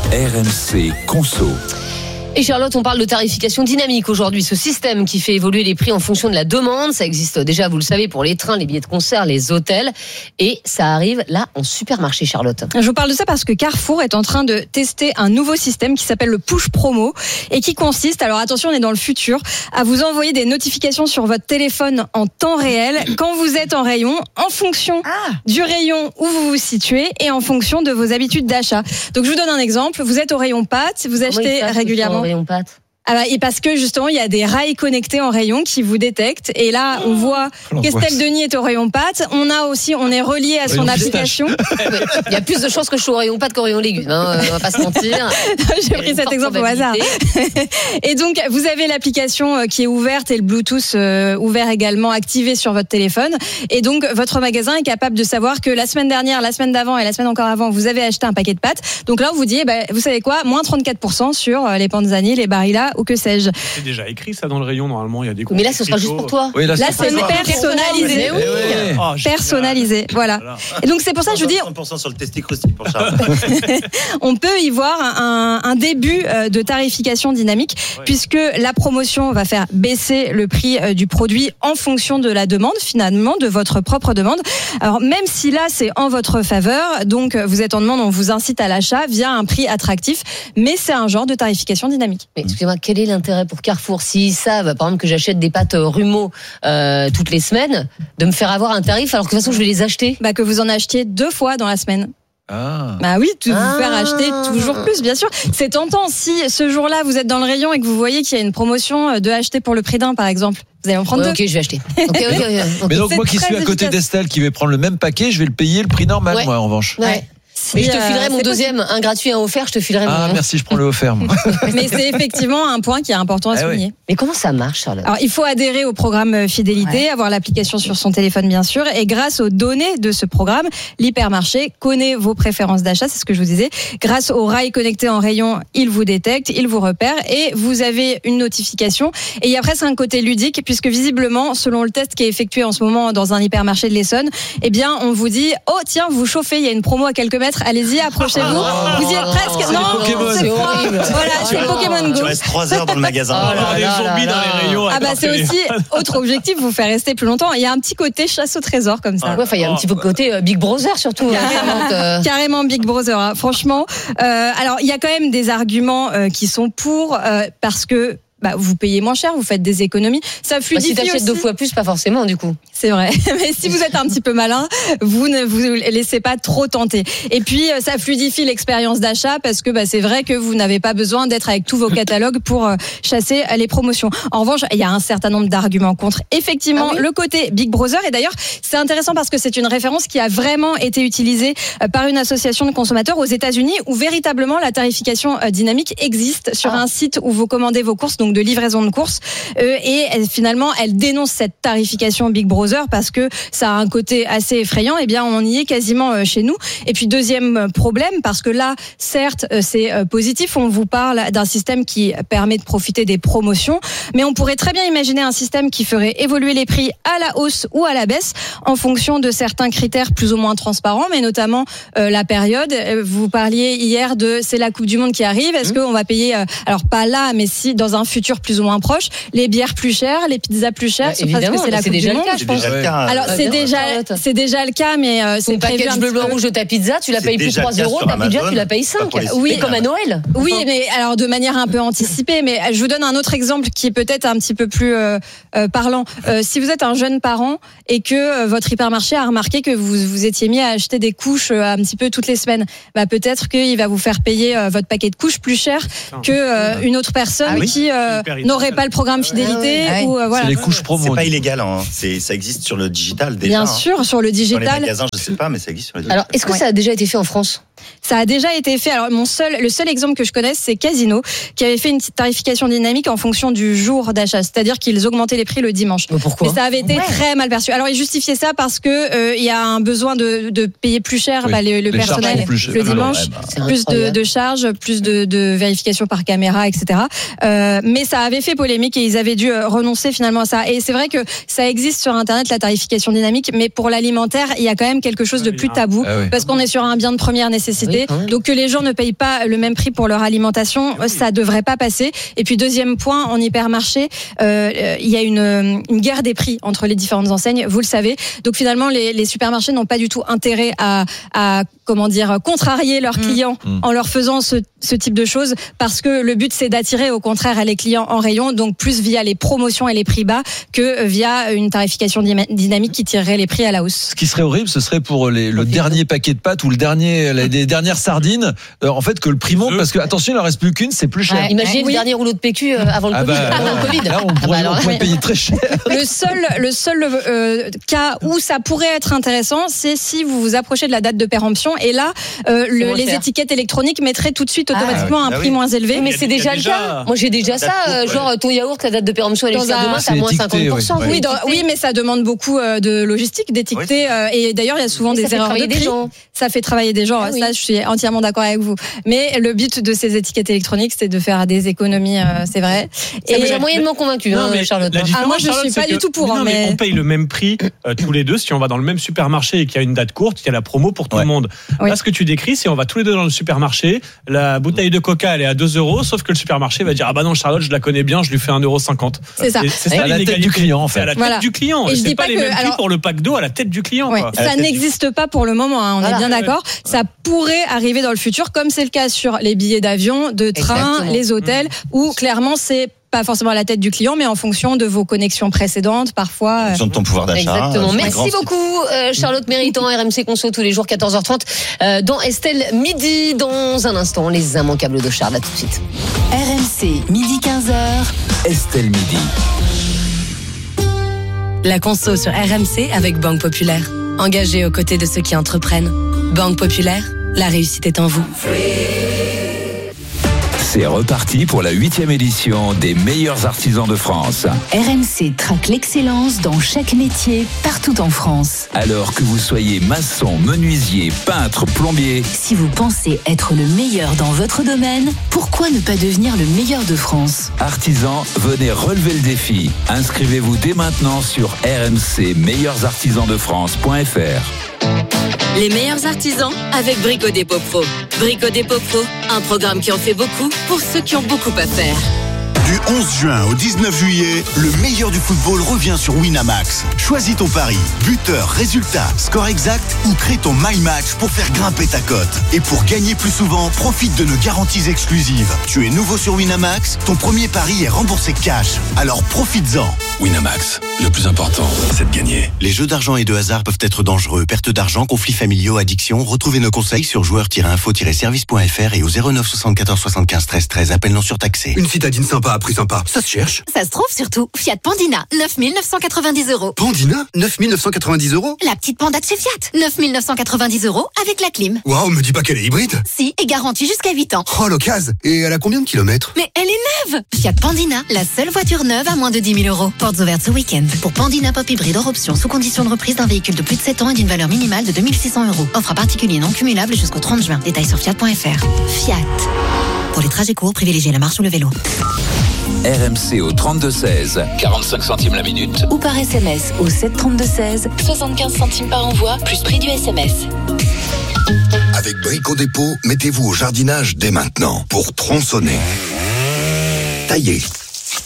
RMC Conso. Et Charlotte, on parle de tarification dynamique aujourd'hui, ce système qui fait évoluer les prix en fonction de la demande. Ça existe déjà, vous le savez, pour les trains, les billets de concert, les hôtels. Et ça arrive là en supermarché, Charlotte. Je vous parle de ça parce que Carrefour est en train de tester un nouveau système qui s'appelle le push promo et qui consiste, alors attention, on est dans le futur, à vous envoyer des notifications sur votre téléphone en temps réel quand vous êtes en rayon, en fonction du rayon où vous vous situez et en fonction de vos habitudes d'achat. Donc je vous donne un exemple, vous êtes au rayon pâtes, vous achetez régulièrement. Rayon pâtes. Et parce que justement il y a des rails connectés en rayon qui vous détectent et là on voit qu'Estelle Denis est au rayon pâtes. On est relié à son application. Il y a plus de chances que je sois au rayon pâtes qu'au rayon légumes, hein, on va pas se mentir. J'ai pris cet exemple au hasard. Et donc vous avez l'application qui est ouverte et le Bluetooth ouvert également activé sur votre téléphone et donc votre magasin est capable de savoir que la semaine dernière, la semaine d'avant et la semaine encore avant vous avez acheté un paquet de pâtes. Donc là on vous dit vous savez quoi, moins 34% sur les panzani, les Barilla ou que sais-je. C'est déjà écrit ça dans le rayon, normalement il y a des mais là ce sera juste pour toi. Oui, là c'est personnalisé. Personnalisé, voilà. Et donc c'est pour ça que je vous dis 30% sur le testicroussi pour Charles. On peut y voir un début de tarification dynamique puisque la promotion va faire baisser le prix du produit en fonction de la demande, finalement de votre propre demande. Alors même si là c'est en votre faveur, donc vous êtes en demande, on vous incite à l'achat via un prix attractif, mais c'est un genre de tarification dynamique. Mais excusez-moi, quel est l'intérêt pour Carrefour s'ils savent, par exemple, que j'achète des pâtes Rumeau toutes les semaines, de me faire avoir un tarif alors que de toute façon je vais les acheter? Que vous en achetiez 2 fois dans la semaine. Oui, vous faire acheter toujours plus, bien sûr. C'est tentant si ce jour-là vous êtes dans le rayon et que vous voyez qu'il y a une promotion de acheter pour le prix d'un, par exemple. Vous allez en prendre 2. Ok, je vais acheter. Okay. Mais donc moi qui suis à côté d'Estelle, qui vais prendre le même paquet, je vais le payer le prix normal, moi en revanche. Ouais. Mais je te filerai mon deuxième, un gratuit, un offert, je te filerai mon... merci, je prends le offert, moi. Mais c'est effectivement un point qui est important à souligner. Oui. Mais comment ça marche, Charlotte? Alors, il faut adhérer au programme Fidélité, avoir l'application sur son téléphone, bien sûr, et grâce aux données de ce programme, l'hypermarché connaît vos préférences d'achat, c'est ce que je vous disais. Grâce aux rails connectés en rayon, il vous détecte, il vous repère, et vous avez une notification. Et il y a presque un côté ludique, puisque visiblement, selon le test qui est effectué en ce moment dans un hypermarché de l'Essonne, on vous dit, tiens, vous chauffez, il y a une promo à quelques mètres, allez-y, approchez-vous. Vous y êtes presque. Non, c'est horrible. Voilà, c'est Pokémon Go. Tu restes 3 heures dans le magasin. Les zombies dans les rayons. C'est aussi autre objectif, vous faire rester plus longtemps. Il y a un petit côté chasse au trésor comme ça. Il y a un petit côté Big Brother surtout. Carrément Big Brother, franchement. Alors, il y a quand même des arguments qui sont pour, parce que vous payez moins cher, vous faites des économies. Ça fluidifie si t'achètes aussi. 2 fois plus, pas forcément du coup. C'est vrai. Mais si vous êtes un petit peu malin, vous ne vous laissez pas trop tenter. Et puis, ça fluidifie l'expérience d'achat parce que c'est vrai que vous n'avez pas besoin d'être avec tous vos catalogues pour chasser les promotions. En revanche, il y a un certain nombre d'arguments contre. Effectivement, le côté Big Brother. Et d'ailleurs, c'est intéressant parce que c'est une référence qui a vraiment été utilisée par une association de consommateurs aux États-Unis où véritablement la tarification dynamique existe sur un site où vous commandez vos courses, donc de livraison de courses. Et finalement, elle dénonce cette tarification Big Brother parce que ça a un côté assez effrayant. On y est quasiment chez nous. Et puis deuxième problème, parce que là, certes, c'est positif. On vous parle d'un système qui permet de profiter des promotions, mais on pourrait très bien imaginer un système qui ferait évoluer les prix à la hausse ou à la baisse en fonction de certains critères plus ou moins transparents, mais notamment la période. Vous parliez hier de c'est la Coupe du Monde qui arrive. Est-ce qu'on va payer, alors pas là, mais si dans un futur futur plus ou moins proche, les bières plus chères, les pizzas plus chères, parce que c'est la Coupe du Monde. Je pense. Alors c'est déjà le cas, mais c'est prévu. Ton package bleu blanc rouge de ta pizza, tu la payes plus 3 €, ta pizza tu la payes 5. Oui, comme à Noël. Oui, mais alors de manière un peu anticipée. Mais je vous donne un autre exemple qui est peut-être un petit peu plus parlant. Si vous êtes un jeune parent et que votre hypermarché a remarqué que vous étiez mis à acheter des couches un petit peu toutes les semaines, peut-être qu'il va vous faire payer votre paquet de couches plus cher que une autre personne qui n'aurait pas le programme fidélité. Voilà. C'est les couches promo. C'est pas illégal, hein. Ça existe sur le digital déjà. Bien sûr, sur le digital. Dans les magasins, je sais pas, mais ça existe sur le digital. Alors, est-ce que ça a déjà été fait en France ? Ça a déjà été fait. Alors le seul exemple que je connaisse, c'est Casino, qui avait fait une tarification dynamique en fonction du jour d'achat, c'est-à-dire qu'ils augmentaient les prix le dimanche. Pourquoi ? Mais ça avait été très mal perçu. Alors ils justifiaient ça parce que il y a un besoin de payer plus cher le personnel le dimanche, plus de charges, plus de vérification par caméra, etc. Mais ça avait fait polémique et ils avaient dû renoncer finalement à ça. Et c'est vrai que ça existe sur Internet, la tarification dynamique, mais pour l'alimentaire, il y a quand même quelque chose de plus tabou parce qu'on est sur un bien de première nécessité. Donc que les gens ne payent pas le même prix pour leur alimentation, ça devrait pas passer. Et puis deuxième point, en hypermarché, il y a une guerre des prix entre les différentes enseignes, vous le savez. Donc finalement, les supermarchés n'ont pas du tout intérêt à contrarier leurs clients en leur faisant ce type de choses, parce que le but c'est d'attirer au contraire les clients en rayon, donc plus via les promotions et les prix bas que via une tarification dynamique qui tirerait les prix à la hausse. Ce qui serait horrible, ce serait pour le dernier paquet de pâtes ou les dernières sardines, en fait, que le prix monte, parce que attention, il n'en reste plus qu'une, c'est plus cher. Imagine le dernier rouleau de PQ avant le Covid. Là, on pourrait payer très cher. Le seul cas où ça pourrait être intéressant, c'est si vous vous approchez de la date de péremption, et là, les étiquettes électroniques mettraient tout de suite automatiquement un prix moins élevé. Mais c'est déjà le cas. Moi, j'ai déjà ça. Genre, ton yaourt, la date de péremption, elle est demain, c'est à moins 50%. Oui, mais ça demande beaucoup de logistique, d'étiqueter. Et d'ailleurs, il y a souvent des erreurs de prix. Ça fait travailler des gens. Ça, je suis entièrement d'accord avec vous. Mais le but de ces étiquettes électroniques, c'est de faire des économies, c'est vrai. Et j'ai moyennement convaincu, Charlotte. Moi, je suis pas du tout pour. Mais on paye le même prix tous les deux. Si on va dans le même supermarché et qu'il y a une date courte, il y a la promo pour tout le monde. Là, ce que tu décris, c'est on va tous les deux dans le supermarché. La bouteille de Coca, elle est à 2 €, sauf que le supermarché va dire ah bah non, Charlotte, je la connais bien, je lui fais 1,50 €. C'est ça. C'est ça la tête du client, en fait. C'est à la tête du client. Et c'est pas les mêmes prix pour le pack d'eau à la tête du client. Ça n'existe pas pour le moment. On est bien d'accord. Ça pourrait arriver dans le futur, comme c'est le cas sur les billets d'avion, de train, les hôtels, où clairement c'est pas forcément à la tête du client, mais en fonction de vos connexions précédentes, parfois. En fonction de ton pouvoir d'achat. Exactement. Merci beaucoup, Charlotte Méritant, RMC Conso tous les jours, 14h30, dans Estelle Midi. Dans un instant, les immanquables de Charles. À tout de suite. RMC, midi 15h. Estelle Midi. La conso sur RMC avec Banque Populaire. Engagée aux côtés de ceux qui entreprennent. Banque Populaire, la réussite est en vous. C'est reparti pour la 8e édition des meilleurs artisans de France. RMC traque l'excellence dans chaque métier, partout en France. Alors que vous soyez maçon, menuisier, peintre, plombier. Si vous pensez être le meilleur dans votre domaine, pourquoi ne pas devenir le meilleur de France ? Artisans, venez relever le défi. Inscrivez-vous dès maintenant sur rmcmeilleursartisansdefrance.fr. Les meilleurs artisans avec Brico Dépôt Pro. Brico Dépôt Pro, un programme qui en fait beaucoup pour ceux qui ont beaucoup à faire. Du 11 juin au 19 juillet, le meilleur du football revient sur Winamax. Choisis ton pari, buteur, résultat, score exact ou crée ton My Match pour faire grimper ta cote. Et pour gagner plus souvent, profite de nos garanties exclusives. Tu es nouveau sur Winamax, ton premier pari est remboursé cash. Alors profites-en. Winamax, le plus important, c'est de gagner. Les jeux d'argent et de hasard peuvent être dangereux. Perte d'argent, conflits familiaux, addiction. Retrouvez nos conseils sur joueurs-info-service.fr et au 09 74 75 13 13. Appel non surtaxé. Une citadine sympa à prix sympa, ça se cherche. Ça se trouve surtout. Fiat Pandina, 9 990 €. Pandina, 9 990 €. La petite panda de chez Fiat, 9 990 € avec la clim. Waouh, me dis pas qu'elle est hybride. Si, et garantie jusqu'à 8 ans. Oh, l'occasion. Et elle a combien de kilomètres? Mais elle est neuve. Fiat Pandina, la seule voiture neuve à moins de 10 000 €. Portes ouvertes ce week-end. Pour Pandina Pop Hybride hors option, sous condition de reprise d'un véhicule de plus de 7 ans et d'une valeur minimale de 2 600 €. Offre à particulier non cumulable jusqu'au 30 juin. Détails sur fiat.fr. Fiat. Pour les trajets courts, privilégiez la marche ou le vélo. RMC au 32-16, 45 centimes la minute. Ou par SMS au 732-16, 75 centimes par envoi, plus prix du SMS. Avec Brico Dépôt, mettez-vous au jardinage dès maintenant pour tronçonner, tailler,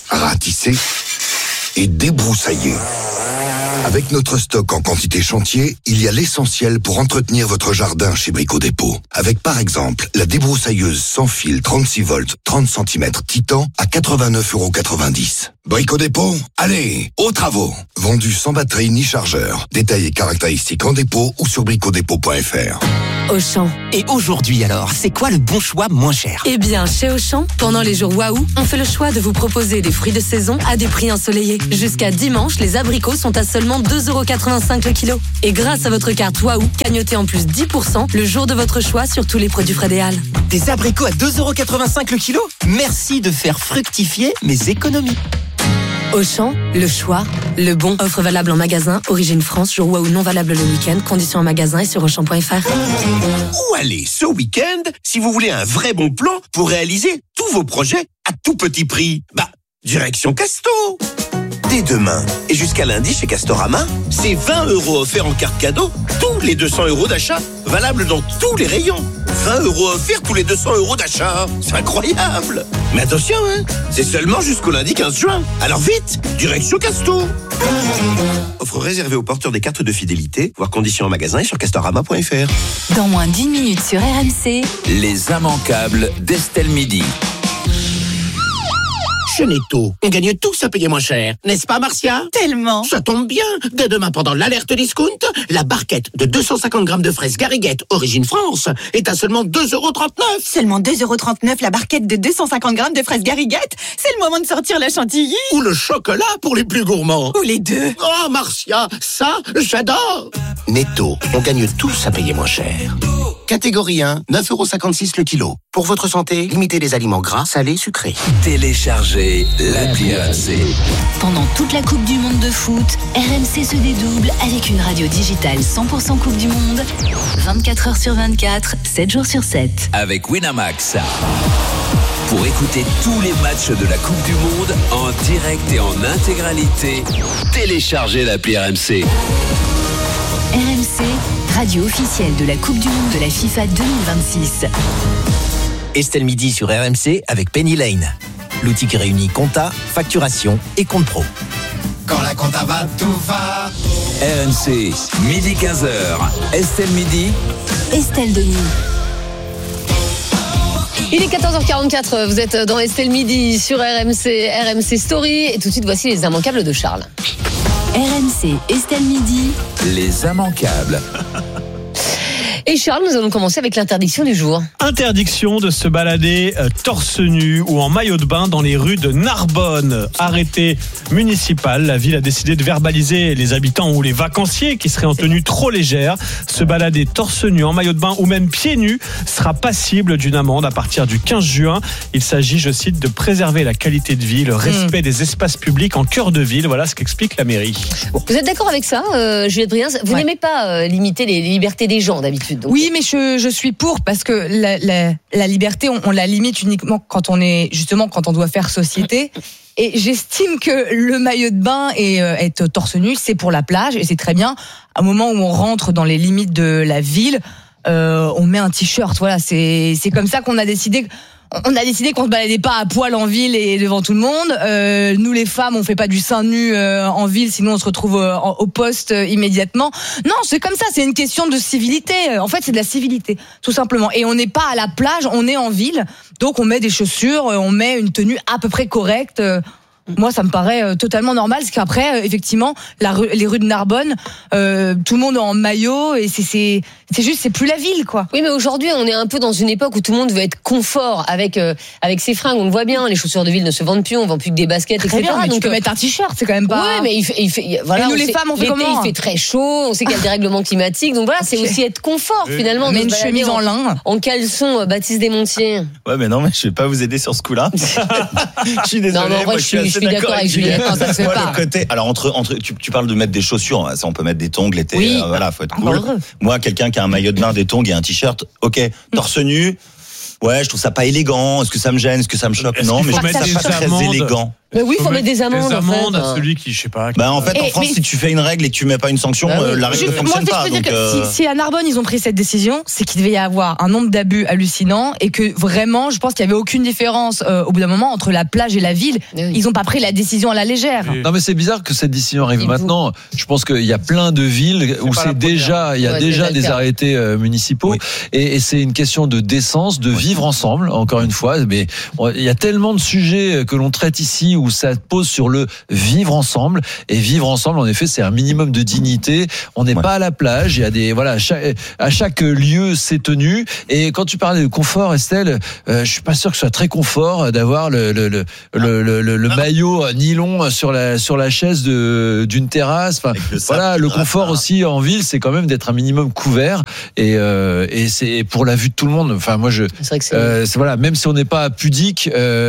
ratisser et débroussailler. Avec notre stock en quantité chantier, il y a l'essentiel pour entretenir votre jardin chez Brico Dépôt. Avec par exemple la débroussailleuse sans fil 36 volts 30 cm Titan à 89,90 €. Brico Dépôt, allez, aux travaux. Vendu sans batterie ni chargeur. Détails et caractéristiques en dépôt ou sur bricodépôt.fr. Auchan. Et aujourd'hui alors, c'est quoi le bon choix moins cher? Eh bien, chez Auchan, pendant les jours Waouh, on fait le choix de vous proposer des fruits de saison à des prix ensoleillés. Jusqu'à dimanche, les abricots sont à seulement 2,85 € le kilo. Et grâce à votre carte Waouh, cagnotez en plus 10% le jour de votre choix sur tous les produits Frédéal. Des abricots à 2,85 € le kilo? Merci de faire fructifier mes économies. Auchan, le choix, le bon. Offre valable en magasin, origine France, jour Waouh non valable le week-end. Conditions en magasin et sur Auchan.fr. Où aller ce week-end si vous voulez un vrai bon plan pour réaliser tous vos projets à tout petit prix? Direction Casto. Dès demain et jusqu'à lundi chez Castorama, c'est 20 € offerts en carte cadeau tous les 200 € d'achat, valable dans tous les rayons. 20 € offerts tous les 200 € d'achat. C'est incroyable. Mais attention, c'est seulement jusqu'au lundi 15 juin. Alors vite, direction Casto. Offre réservée aux porteurs des cartes de fidélité. Voir conditions en magasin et sur castorama.fr. Dans moins d'1 minute sur RMC, les immanquables d'Estelle Midi. Chez Netto, on gagne tous à payer moins cher. N'est-ce pas, Marcia? Tellement. Ça tombe bien. Dès demain, pendant l'alerte discount, la barquette de 250 grammes de fraises Garriguette, origine France, est à seulement 2,39 €. Seulement 2,39 € la barquette de 250 grammes de fraises Garriguette. C'est le moment de sortir la chantilly. Ou le chocolat pour les plus gourmands. Ou les deux. Oh, Marcia, ça, j'adore. Netto, on gagne tous à payer moins cher. Catégorie 1, 9,56 € le kilo. Pour votre santé, limitez les aliments gras, salés, sucrés. Téléchargez l'appli RMC. Pendant toute la Coupe du Monde de foot, RMC se dédouble avec une radio digitale 100% Coupe du Monde, 24 h sur 24, 7 jours sur 7. Avec Winamax. Pour écouter tous les matchs de la Coupe du Monde en direct et en intégralité, téléchargez l'appli RMC. RMC, radio officielle de la Coupe du Monde de la FIFA 2026. Estelle Midi sur RMC avec Penny Lane. L'outil qui réunit compta, facturation et compte pro. Quand la compta va, tout va. RMC, midi 15h. Estelle Midi. Estelle Denis. Il est 14h44, vous êtes dans Estelle Midi sur RMC Story. Et tout de suite, voici les immanquables de Charles. RMC, Estelle Midi. Les immanquables. Et Charles, nous allons commencer avec l'interdiction du jour. Interdiction de se balader torse nu ou en maillot de bain dans les rues de Narbonne. Arrêté municipal, la ville a décidé de verbaliser les habitants ou les vacanciers qui seraient en tenue trop légère. Se balader torse nu en maillot de bain ou même pieds nus sera passible d'une amende à partir du 15 juin. Il s'agit, je cite, de préserver la qualité de vie, le respect des espaces publics en cœur de ville. Voilà ce qu'explique la mairie. Vous êtes d'accord avec ça, Juliette Briens? Vous n'aimez pas limiter les libertés des gens d'habitude? Donc. Oui, mais je suis pour, parce que la liberté, on la limite uniquement quand on doit faire société. Et j'estime que le maillot de bain et être torse nu, c'est pour la plage, et c'est très bien. À un moment où on rentre dans les limites de la ville, on met un t-shirt. Voilà, c'est comme ça qu'on a décidé. On a décidé qu'on se baladait pas à poil en ville et devant tout le monde. Nous les femmes, on fait pas du sein nu en ville, sinon on se retrouve au poste immédiatement. Non, c'est comme ça, c'est une question de civilité. En fait, c'est de la civilité, tout simplement. Et on n'est pas à la plage, on est en ville, donc on met des chaussures, on met une tenue à peu près correcte. Moi, ça me paraît totalement normal, parce qu'après, effectivement, les rues de Narbonne, tout le monde est en maillot, et c'est juste, c'est plus la ville, quoi. Oui, mais aujourd'hui, on est un peu dans une époque où tout le monde veut être confort avec ses fringues. On le voit bien, les chaussures de ville ne se vendent plus, on vend plus que des baskets, très etc. Bien, mais donc, tu peux mettre un t-shirt, c'est quand même pas. Oui, mais il fait voilà. Et nous, les femmes, on fait comment? Il fait très chaud, on sait qu'il y a le dérèglement climatique, donc voilà, c'est aussi être confort, finalement. Mais une chemise en lin. En caleçon, Baptiste Desmontiers. Ouais, mais non, mais je vais pas vous aider sur ce coup-là. Je suis désolé. Non, moi, je suis d'accord avec Juliette. Non, ça se fait pas. Le côté, alors tu parles de mettre des chaussures, ça on peut mettre des tongs l'été, oui. Voilà, faut être cool. Moi, quelqu'un qui a un maillot de bain, des tongs et un t-shirt, ok, torse nu. Ouais, je trouve ça pas élégant. Est-ce que ça me gêne? Est-ce que ça me choque? Non, mais je trouve ça pas très élégant. Mais oui, il faut mettre des amendes. Des amendes à celui qui, je sais pas. En fait, en France, si tu fais une règle et que tu mets pas une sanction, la règle ne fonctionne pas. Moi, je peux dire que si à Narbonne, ils ont pris cette décision, c'est qu'il devait y avoir un nombre d'abus hallucinant et que vraiment, je pense qu'il y avait aucune différence au bout d'un moment entre la plage et la ville. Ils n'ont pas pris la décision à la légère. Non, mais c'est bizarre que cette décision arrive maintenant. Je pense qu'il y a plein de villes où il y a déjà des arrêtés municipaux et c'est une question de décence, de vivre ensemble. Encore une fois, mais il y a tellement de sujets que l'on traite ici où ça pose sur le vivre ensemble, et vivre ensemble, en effet, c'est un minimum de dignité. On n'est pas à la plage, il y a des à chaque lieu c'est tenu. Et quand tu parlais de confort, Estelle, je suis pas sûr que ce soit très confort d'avoir le maillot nylon sur la chaise d'une terrasse. Enfin, voilà, le confort aussi en ville, c'est quand même d'être un minimum couvert, et c'est pour la vue de tout le monde. Enfin, moi voilà, même si on n'est pas pudique,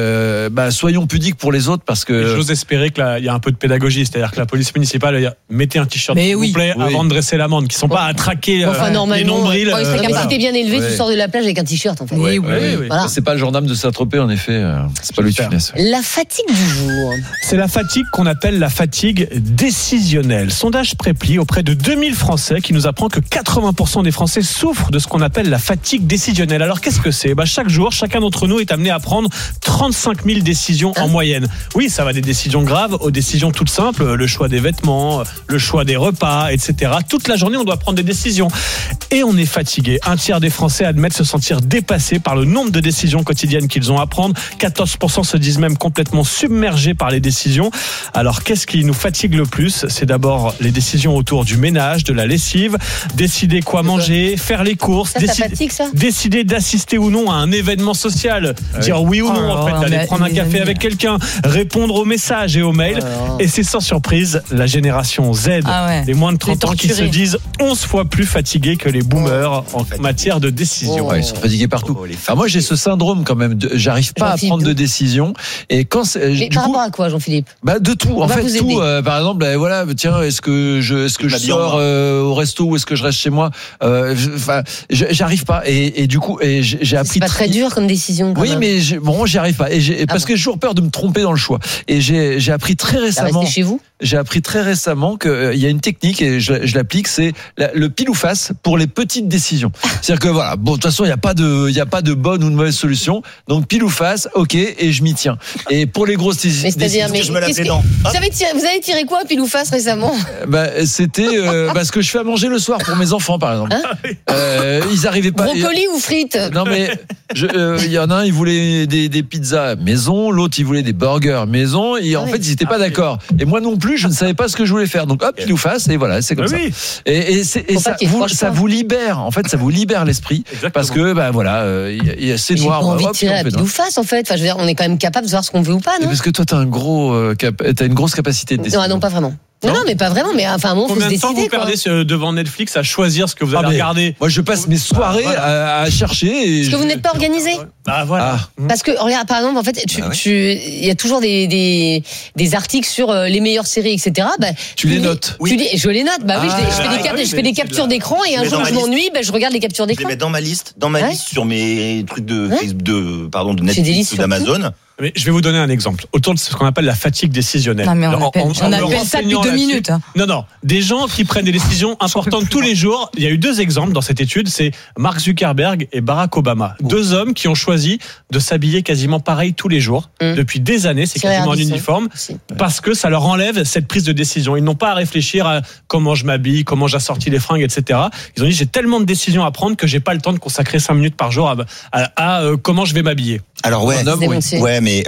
soyons pudiques pour les autres, parce que j'ose espérer qu'il y a un peu de pédagogie, c'est-à-dire que la police municipale va dire mettez un t-shirt s'il vous plaît avant de dresser l'amende, qui sont pas à traquer les nombrils. Si t'es bien élevé, tu sors de la plage avec un t-shirt en fait. Oui. Voilà. C'est pas le gendarme de Saint-Tropez, en effet, c'est pas lui qui finesse. La fatigue du jour. C'est la fatigue qu'on appelle la fatigue décisionnelle. Sondage Preply auprès de 2000 Français qui nous apprend que 80% des Français souffrent de ce qu'on appelle la fatigue décisionnelle. Alors qu'est-ce que c'est ? Chaque jour, chacun d'entre nous est amené à prendre 35 000 décisions en moyenne. Oui, ça va des décisions graves aux décisions toutes simples, le choix des vêtements, le choix des repas, etc. Toute la journée, on doit prendre des décisions. Et on est fatigué. Un tiers des Français admettent se sentir dépassés par le nombre de décisions quotidiennes qu'ils ont à prendre. 14% se disent même complètement submergés par les décisions. Alors, qu'est-ce qui nous fatigue le plus ? C'est d'abord les décisions autour du ménage, de la lessive, décider quoi manger, faire les courses, décider d'assister ou non à un événement social, dire oui ou non, en fait, d'aller prendre un café avec quelqu'un, répondre aux messages et aux mails. Et c'est sans surprise la génération Z, les moins de 30 ans, qui se disent 11 fois plus fatigués que les boomers en matière de décision. Ils sont fatigués partout. Alors moi, j'ai ce syndrome quand même, j'arrive pas à prendre de décision. Et quand par rapport à quoi, Jean-Philippe ? De tout. En fait, tout. Par exemple, tiens, est-ce que je sors au resto ou est-ce que je reste chez moi ? J'arrive pas. Et du coup, j'ai appris. C'est pas très dur comme décision. Oui, mais j'y arrive pas. Parce que j'ai toujours peur de me tromper dans le choix. Et j'ai appris très récemment. Restez chez vous ? J'ai appris très récemment qu'il y a une technique, et je l'applique, c'est le pile ou face pour les petites décisions. C'est-à-dire que voilà, de toute façon, il y a pas de bonne ou de mauvaise solution. Donc pile ou face, ok, et je m'y tiens. Et pour les grosses décisions, je me lave les dents. Vous avez tiré quoi pile ou face récemment ? C'était ce que je fais à manger le soir pour mes enfants, par exemple. Ils arrivaient pas. Brocoli ou frites ? Non mais il y en a un, il voulait des pizzas maison, l'autre il voulait des burgers maison, et en fait ils n'étaient pas d'accord. Et moi non plus, je ne savais pas ce que je voulais faire. Donc hop, pile ou face, et voilà, c'est comme ça. Et ça vous libère, en fait, ça vous libère l'esprit. Exactement. Parce que c'est noir. J'ai pas envie de tirer à pile ou face, en fait. Enfin, je veux dire, on est quand même capable de savoir ce qu'on veut ou pas, non ? Parce que toi, t'as une grosse capacité de décision. Non, pas vraiment. Non, mais pas vraiment, mais enfin, faut se décider. Combien de temps vous perdez devant Netflix à choisir ce que vous allez regarder ? Moi, je passe mes soirées à chercher. Parce que vous n'êtes pas organisé. Voilà. Parce que, regarde, par exemple, en fait, il y a toujours des articles sur les meilleures séries, etc. Tu les notes ? Je les note. Je fais des captures d'écran, et un jour je m'ennuie, je regarde les captures d'écran. Je les mets dans ma liste sur mes trucs de Netflix ou d'Amazon. Mais je vais vous donner un exemple autour de ce qu'on appelle la fatigue décisionnelle. On appelle ça depuis 2 minutes. Non, des gens qui prennent des décisions importantes tous les jours. Il y a eu 2 exemples dans cette étude, c'est Mark Zuckerberg et Barack Obama. 2 hommes qui ont choisi de s'habiller quasiment pareil tous les jours. Depuis des années, c'est quasiment en uniforme, parce que ça leur enlève cette prise de décision. Ils n'ont pas à réfléchir à comment je m'habille, comment j'assortis les fringues, etc. Ils ont dit, j'ai tellement de décisions à prendre que j'ai pas le temps de consacrer 5 minutes par jour à comment je vais m'habiller. Alors mais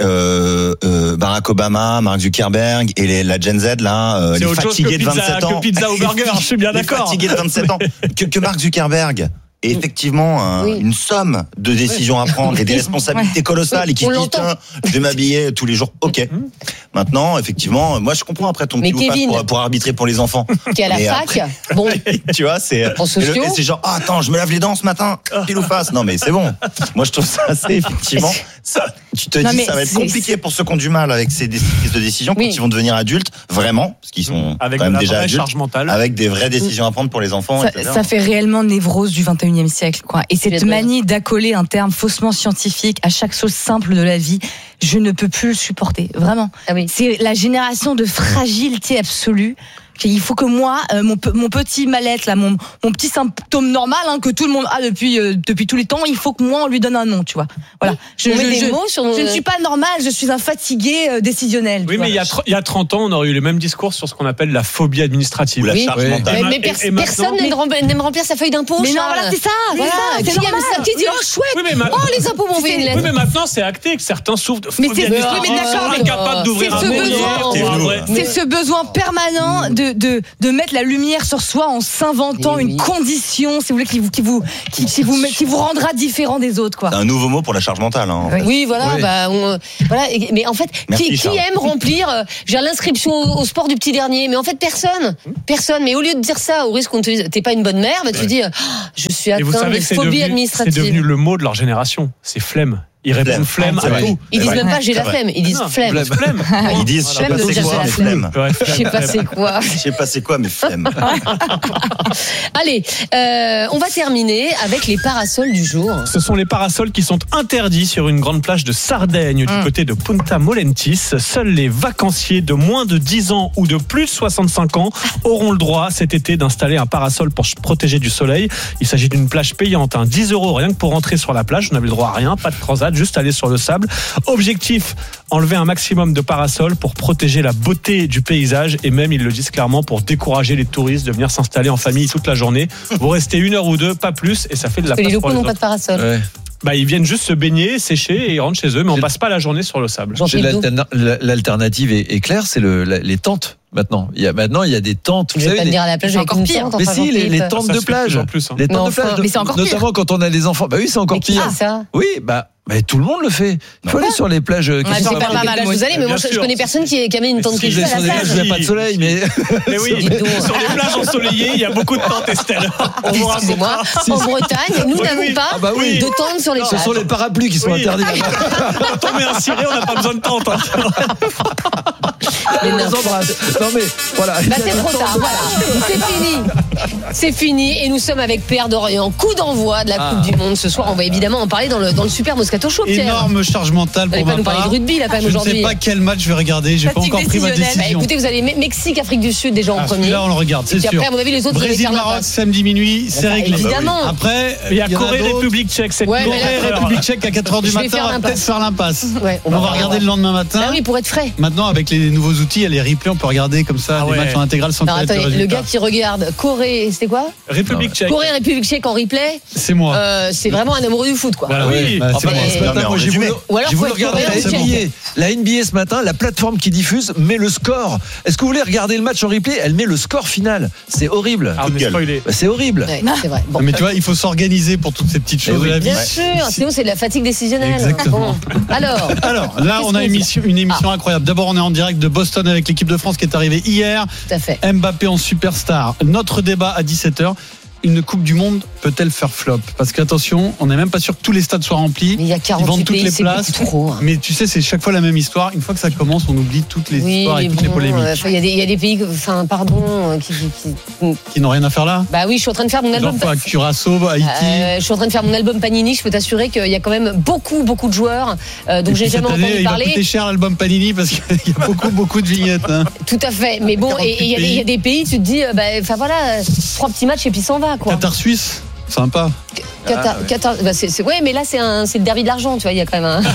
Barack Obama, Mark Zuckerberg et la Gen Z là, les fatigués de 27 ans. Que pizza ou burger, je suis bien d'accord. Les fatigués de 27 ans. Que Mark Zuckerberg ait effectivement une somme de décisions à prendre et des responsabilités colossales, et qui se dit tiens, je vais m'habiller tous les jours. Ok. Maintenant, effectivement, moi je comprends après ton petit pour arbitrer pour les enfants. Qui est à la fac. Bon. Tu vois, c'est genre attends, je me lave les dents ce matin, pile ou face. Non mais c'est bon. Moi je trouve ça assez effectivement. Tu te dis ça va être compliqué pour ceux qui ont du mal avec ces prises de décision quand ils vont devenir adultes, vraiment, parce qu'ils sont avec quand même déjà adultes, charge mentale, avec des vraies décisions à prendre pour les enfants. Ça fait réellement névrose du 21e 21e siècle, quoi. Et cette manie d'accoler un terme faussement scientifique à chaque chose simple de la vie, je ne peux plus le supporter, vraiment. Ah oui. C'est la génération de fragilité absolue. Il faut que moi, mon petit mal-être, là, mon petit symptôme normal, que tout le monde a depuis tous les temps, il faut que moi on lui donne un nom, tu vois. Voilà. Je ne suis pas normal, je suis un fatigué décisionnel. Oui, mais il y a 30 ans, on aurait eu le même discours sur ce qu'on appelle la phobie administrative. Ou la charge mentale. Mais personne n'aime remplir sa feuille d'impôt. Mais non, voilà, c'est ça. Voilà. Qui aime ça, qui dit chouette. Les impôts m'ont fait une lettre. Oui, mais maintenant c'est acté que certains souffrent de phobie administrative. Incapables d'ouvrir un mot. C'est ce besoin permanent de mettre la lumière sur soi en s'inventant une condition, si vous voulez, qui vous rendra différent des autres, quoi. C'est un nouveau mot pour la charge mentale. Oui, voilà. Voilà. Mais en fait, qui aime remplir l'inscription au sport du petit dernier? Mais en fait, personne. Mais au lieu de dire ça, au risque qu'on te dise t'es pas une bonne mère, tu dis je suis atteint de phobie administrative. C'est devenu le mot de leur génération. C'est flemme. Ils répondent flemme à tout. Ils disent même pas j'ai la flemme, ils disent flemme. Ils disent je sais pas c'est quoi, mais flemme. Je sais pas c'est quoi. Je sais pas c'est quoi, mais flemme. Allez, on va terminer avec les parasols du jour. Ce sont les parasols qui sont interdits sur une grande plage de Sardaigne du côté de Punta Molentis. Seuls les vacanciers de moins de 10 ans ou de plus de 65 ans auront le droit cet été d'installer un parasol pour se protéger du soleil. Il s'agit d'une plage payante, 10 € rien que pour rentrer sur la plage. Vous n'avez le droit à rien, pas de transat, juste aller sur le sable. Objectif, enlever un maximum de parasols pour protéger la beauté du paysage et même, ils le disent clairement, pour décourager les touristes de venir s'installer en famille toute la journée. Vous restez 1 heure ou 2, pas plus, et ça fait de la place les pour locaux les n'ont pas de parasol. Ouais. Ils viennent juste se baigner, sécher et ils rentrent chez eux, mais on passe pas la journée sur le sable. L'alternative est claire, c'est les tentes. Maintenant, il y a des tentes. Vous savez, pas venir à la plage avec une tente. Mais si, les tentes de plage. Les tentes de plage. Mais c'est encore pire. Notamment quand on a des enfants. Bah oui, c'est encore pire. Ça oui, mais tout le monde le fait. Il faut aller sur les plages. C'est pas mal. Vous allez, mais moi je connais personne qui a mis une tente qui à la plage. Il n'y a pas de soleil, mais. Mais oui, sur les plages ensoleillées, il y a beaucoup de tentes, Estelle. Excusez-moi. En Bretagne, nous n'avons pas de tentes sur les plages. Ce sont les parapluies qui sont interdits. Quand on met un ciré, on n'a pas besoin de tente. Non mais voilà. C'est trop tard. Voilà. C'est fini. Et nous sommes avec Pierre Dorian. Coup d'envoi de la Coupe du Monde ce soir. On va évidemment en parler dans le Super Moscato Show, Pierre. Énorme charge mentale pour ma part. Vous pas nous parler de rugby là quand même aujourd'hui. Je ne sais pas quel match je vais regarder. J'ai pas encore pris ma décision. Écoutez, vous avez Mexique, Afrique du Sud déjà en premier. Là on le regarde, c'est sûr. Après, à mon avis, les autres. Brésil, Maroc, samedi minuit, c'est réglé. Évidemment. Après, il y a Corée, République Tchèque. Corée, République Tchèque à 4h du matin. On va peut-être faire l'impasse. On va regarder le lendemain matin. Ah oui, pour être frais. Maintenant, avec les nouveaux outils, il y a les replays, on peut regarder comme ça les matchs en intégrale sans connaître le résultat. Le gars qui regarde Corée, c'était quoi? République Tchèque. Corée, République Tchèque en replay. C'est moi. C'est vraiment un amoureux du foot, quoi. Voilà, oui. J'ai voulu regarder la NBA ce matin, la plateforme qui diffuse met le score. Est-ce que vous voulez regarder le match en replay? Elle met le score final. C'est horrible. C'est horrible. C'est vrai. Mais tu vois, il faut s'organiser pour toutes ces petites choses de la vie. Bien sûr, sinon c'est de la fatigue décisionnelle. Exactement. Alors là, on a une émission incroyable. D'abord, on est en direct de Boston avec l'équipe de France qui est arrivée hier. Tout à fait. Mbappé en superstar. Notre débat à 17h. Une Coupe du Monde peut-elle faire flop? Parce qu'attention, on n'est même pas sûr que tous les stades soient remplis. Mais il y a 48 Ils vendent toutes pays, les places. Trop. Mais tu sais, c'est chaque fois la même histoire. Une fois que ça commence, on oublie toutes les histoires et toutes les polémiques. Il y a des pays, qui n'ont rien à faire là. Bah oui, je suis en train de faire mon album. Curaçao, Haïti. Je suis en train de faire mon album Panini. Je peux t'assurer qu'il y a quand même beaucoup de joueurs. Donc j'ai jamais entendu parler. Il va coûter cher l'album Panini parce qu'il y a beaucoup de vignettes. Tout à fait. Mais bon, et il y a des pays, tu te dis, enfin voilà, 3 petits matchs et puis s'en va quoi. Qatar Suisse. Sympa. Qatar, ouais, mais là c'est le derby de l'argent, tu vois, il y a quand même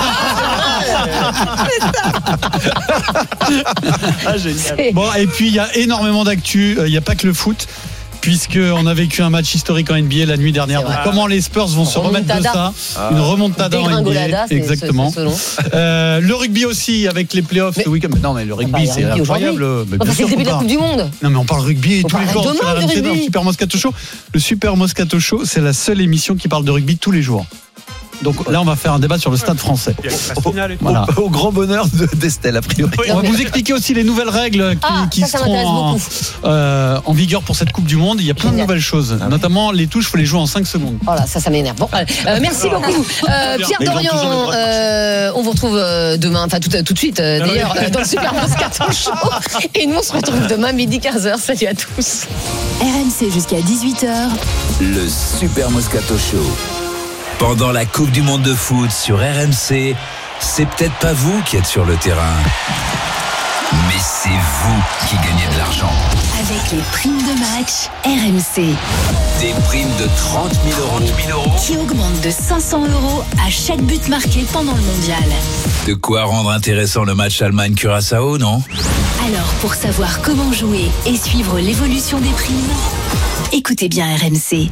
génial. Bon, et puis il y a énormément d'actu, il n'y a pas que le foot. Puisqu'on a vécu un match historique en NBA la nuit dernière. Donc, comment les Spurs vont se remettre de ça? Une remontada en NBA. Exactement. Le rugby aussi, avec les playoffs ce week-end. Non, mais le rugby, c'est incroyable. C'est le début de la Coupe du Monde. Non, mais on parle rugby tous les jours sur RMC dans le Super Moscato Show. Le Super Moscato Show, c'est la seule émission qui parle de rugby tous les jours. Donc là, on va faire un débat sur le Stade Français. Voilà. Au grand bonheur d'Estelle, a priori. On va vous expliquer aussi les nouvelles règles qui seront en vigueur pour cette Coupe du Monde. Il y a plein de nouvelles choses, notamment les touches, il faut les jouer en 5 secondes. Voilà, ça m'énerve. Bon, merci beaucoup. Pierre Dorian, on vous retrouve demain, enfin tout de suite d'ailleurs, dans le Super Moscato Show. Et nous, on se retrouve demain midi 15h. Salut à tous. RMC jusqu'à 18h. Le Super Moscato Show. Pendant la Coupe du Monde de foot sur RMC, c'est peut-être pas vous qui êtes sur le terrain, mais c'est vous qui gagnez de l'argent. Avec les primes de match RMC. Des primes de 30 000 euros Qui augmentent de 500 € à chaque but marqué pendant le mondial. De quoi rendre intéressant le match Allemagne-Curaçao, non ? Alors, pour savoir comment jouer et suivre l'évolution des primes, écoutez bien RMC.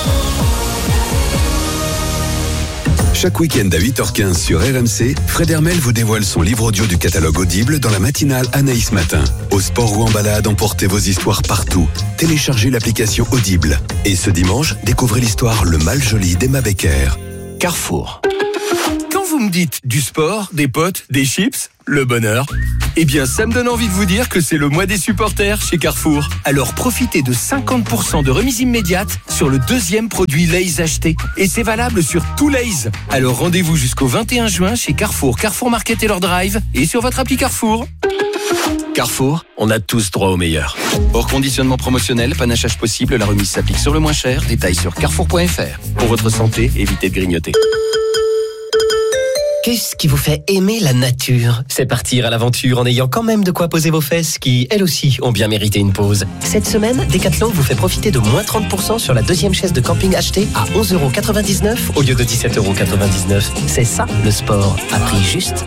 Chaque week-end à 8h15 sur RMC, Fred Hermel vous dévoile son livre audio du catalogue Audible dans la matinale Anaïs Matin. Au sport ou en balade, emportez vos histoires partout. Téléchargez l'application Audible. Et ce dimanche, découvrez l'histoire Le Mal Joli d'Emma Becker. Carrefour. Quand vous me dites du sport, des potes, des chips, le bonheur, eh bien ça me donne envie de vous dire que c'est le mois des supporters chez Carrefour. Alors profitez de 50% de remise immédiate sur le deuxième produit Lay's acheté. Et c'est valable sur tout Lay's. Alors rendez-vous jusqu'au 21 juin chez Carrefour, Carrefour Market et leur drive et sur votre appli Carrefour. Carrefour, on a tous droit au meilleur. Hors conditionnement promotionnel, panachage possible, la remise s'applique sur le moins cher. Détails sur carrefour.fr. Pour votre santé, évitez de grignoter. Qu'est-ce qui vous fait aimer la nature ? C'est partir à l'aventure en ayant quand même de quoi poser vos fesses qui, elles aussi, ont bien mérité une pause. Cette semaine, Decathlon vous fait profiter de moins 30% sur la deuxième chaise de camping achetée à 11,99 € au lieu de 17,99 €. C'est ça, le sport, à prix juste.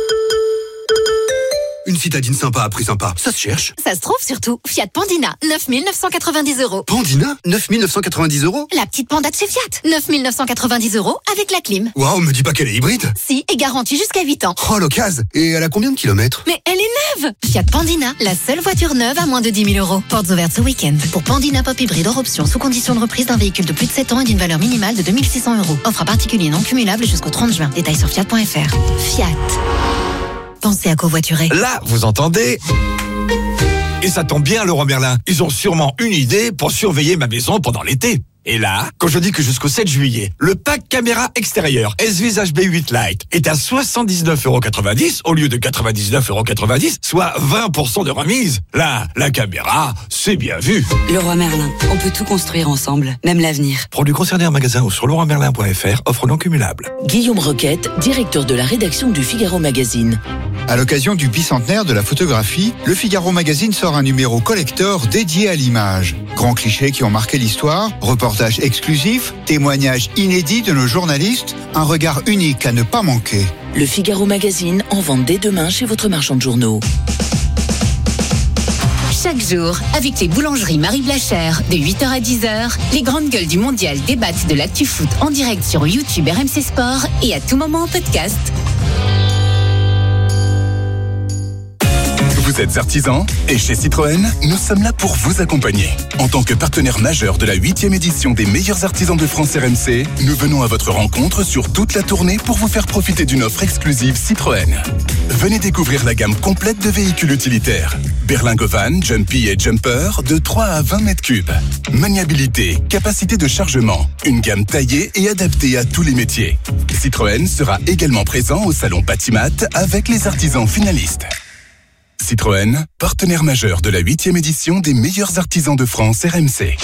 Une citadine sympa à prix sympa, ça se cherche. Ça se trouve surtout. Fiat Pandina, 9 990 €. Pandina, 9 990 €. La petite Panda de chez Fiat, 9 990 € avec la clim. Waouh, me dis pas qu'elle est hybride. Si, et garantie jusqu'à 8 ans. Oh, l'occasion. Et elle a combien de kilomètres ? Mais elle est neuve. Fiat Pandina, la seule voiture neuve à moins de 10 000 €. Portes ouvertes ce week-end. Pour Pandina Pop Hybride hors option, sous condition de reprise d'un véhicule de plus de 7 ans et d'une valeur minimale de 2 600 €. Offre à particulier non cumulable jusqu'au 30 juin. Détails sur fiat.fr. Fiat. Pensez à covoiturer. Là, vous entendez ? Et ça tombe bien, Leroy Merlin. Ils ont sûrement une idée pour surveiller ma maison pendant l'été. Et là, quand je dis que jusqu'au 7 juillet, le pack caméra extérieure S-Vis HB8 Lite est à 79,90 € au lieu de 99,90 €, soit 20% de remise. Là, la caméra, c'est bien vu. Leroy Merlin, on peut tout construire ensemble, même l'avenir. Produits concernés en magasin ou sur leroymerlin.fr, offre non cumulable. Guillaume Roquette, directeur de la rédaction du Figaro Magazine. À l'occasion du bicentenaire de la photographie, le Figaro Magazine sort un numéro collector dédié à l'image. Grands clichés qui ont marqué l'histoire, reportages exclusifs, témoignages inédits de nos journalistes, un regard unique à ne pas manquer. Le Figaro Magazine en vente dès demain chez votre marchand de journaux. Chaque jour, avec les boulangeries Marie Blachère, de 8h à 10h, les grandes gueules du mondial débattent de l'actu foot en direct sur YouTube RMC Sport et à tout moment en podcast. Vous êtes artisan et chez Citroën, nous sommes là pour vous accompagner. En tant que partenaire majeur de la 8e édition des meilleurs artisans de France RMC, nous venons à votre rencontre sur toute la tournée pour vous faire profiter d'une offre exclusive Citroën. Venez découvrir la gamme complète de véhicules utilitaires. Berlingo Van, Jumpy et Jumper de 3 à 20 mètres cubes. Maniabilité, capacité de chargement, une gamme taillée et adaptée à tous les métiers. Citroën sera également présent au salon Patimat avec les artisans finalistes. Citroën, partenaire majeur de la 8e édition des meilleurs artisans de France RMC.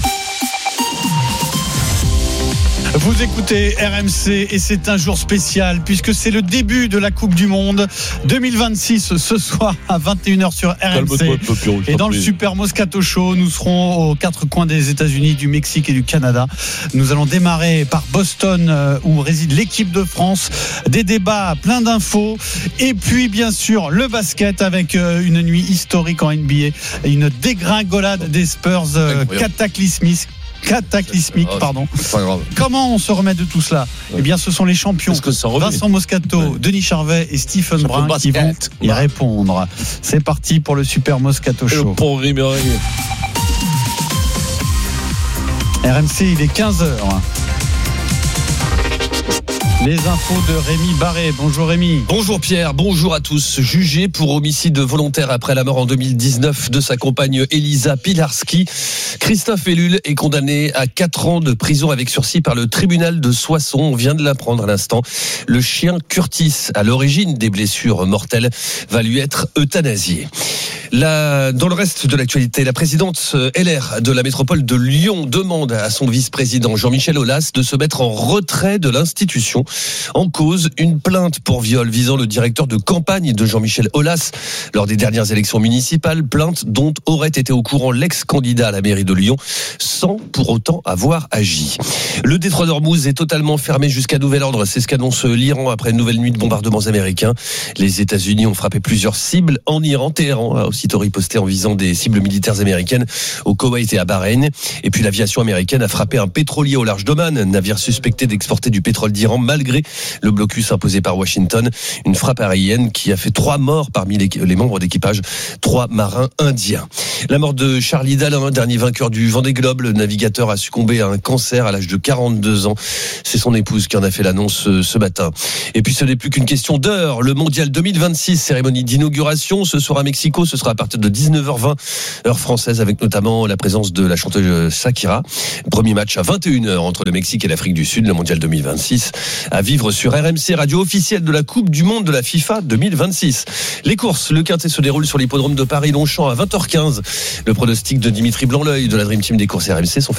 Vous écoutez RMC et c'est un jour spécial puisque c'est le début de la Coupe du Monde 2026 ce soir à 21h sur RMC. Et dans le Super Moscato Show, nous serons aux 4 coins des États-Unis, du Mexique et du Canada. Nous allons démarrer par Boston où réside l'équipe de France. Des débats, plein d'infos et puis bien sûr le basket avec une nuit historique en NBA, une dégringolade des Spurs cataclysmique, pardon. Comment on se remet de tout cela ? Eh bien, ce sont les champions Vincent Moscato, Denis Charvet et Stephen Brun qui vont y répondre. C'est parti pour le Super Moscato Show. RMC, il est 15h. Les infos de Rémi Barré. Bonjour Rémi. Bonjour Pierre, bonjour à tous. Jugé pour homicide volontaire après la mort en 2019 de sa compagne Elisa Pilarski, Christophe Ellul est condamné à 4 ans de prison avec sursis par le tribunal de Soissons. On vient de l'apprendre à l'instant. Le chien Curtis, à l'origine des blessures mortelles, va lui être euthanasié. Dans le reste de l'actualité, la présidente LR de la métropole de Lyon demande à son vice-président Jean-Michel Aulas de se mettre en retrait de l'institution. En cause, une plainte pour viol visant le directeur de campagne de Jean-Michel Aulas lors des dernières élections municipales, plainte dont aurait été au courant l'ex-candidat à la mairie de Lyon sans pour autant avoir agi. Le détroit d'Ormuz est totalement fermé jusqu'à nouvel ordre, c'est ce qu'annonce l'Iran après une nouvelle nuit de bombardements américains. Les États-Unis ont frappé plusieurs cibles en Iran. Téhéran a aussitôt riposté en visant des cibles militaires américaines au Koweït et à Bahreïn. Et puis l'aviation américaine a frappé un pétrolier au large d'Oman, navire suspecté d'exporter du pétrole d'Iran malgré le blocus imposé par Washington. Une frappe aérienne qui a fait 3 morts parmi les membres d'équipage, 3 marins indiens. La mort de Charlie Dalin, dernier vainqueur du Vendée Globe. Le navigateur a succombé à un cancer à l'âge de 42 ans. C'est son épouse qui en a fait l'annonce ce matin. Et puis ce n'est plus qu'une question d'heure. Le mondial 2026, cérémonie d'inauguration ce soir à Mexico. Ce sera à partir de 19h20, heure française, avec notamment la présence de la chanteuse Shakira. Premier match à 21h entre le Mexique et l'Afrique du Sud, le mondial 2026, à vivre sur RMC, radio officielle de la Coupe du Monde de la FIFA 2026. Les courses, le quintet se déroule sur l'hippodrome de Paris-Longchamp à 20h15. Le pronostic de Dimitri Blanc-L'Oeil de la Dream Team des courses RMC sont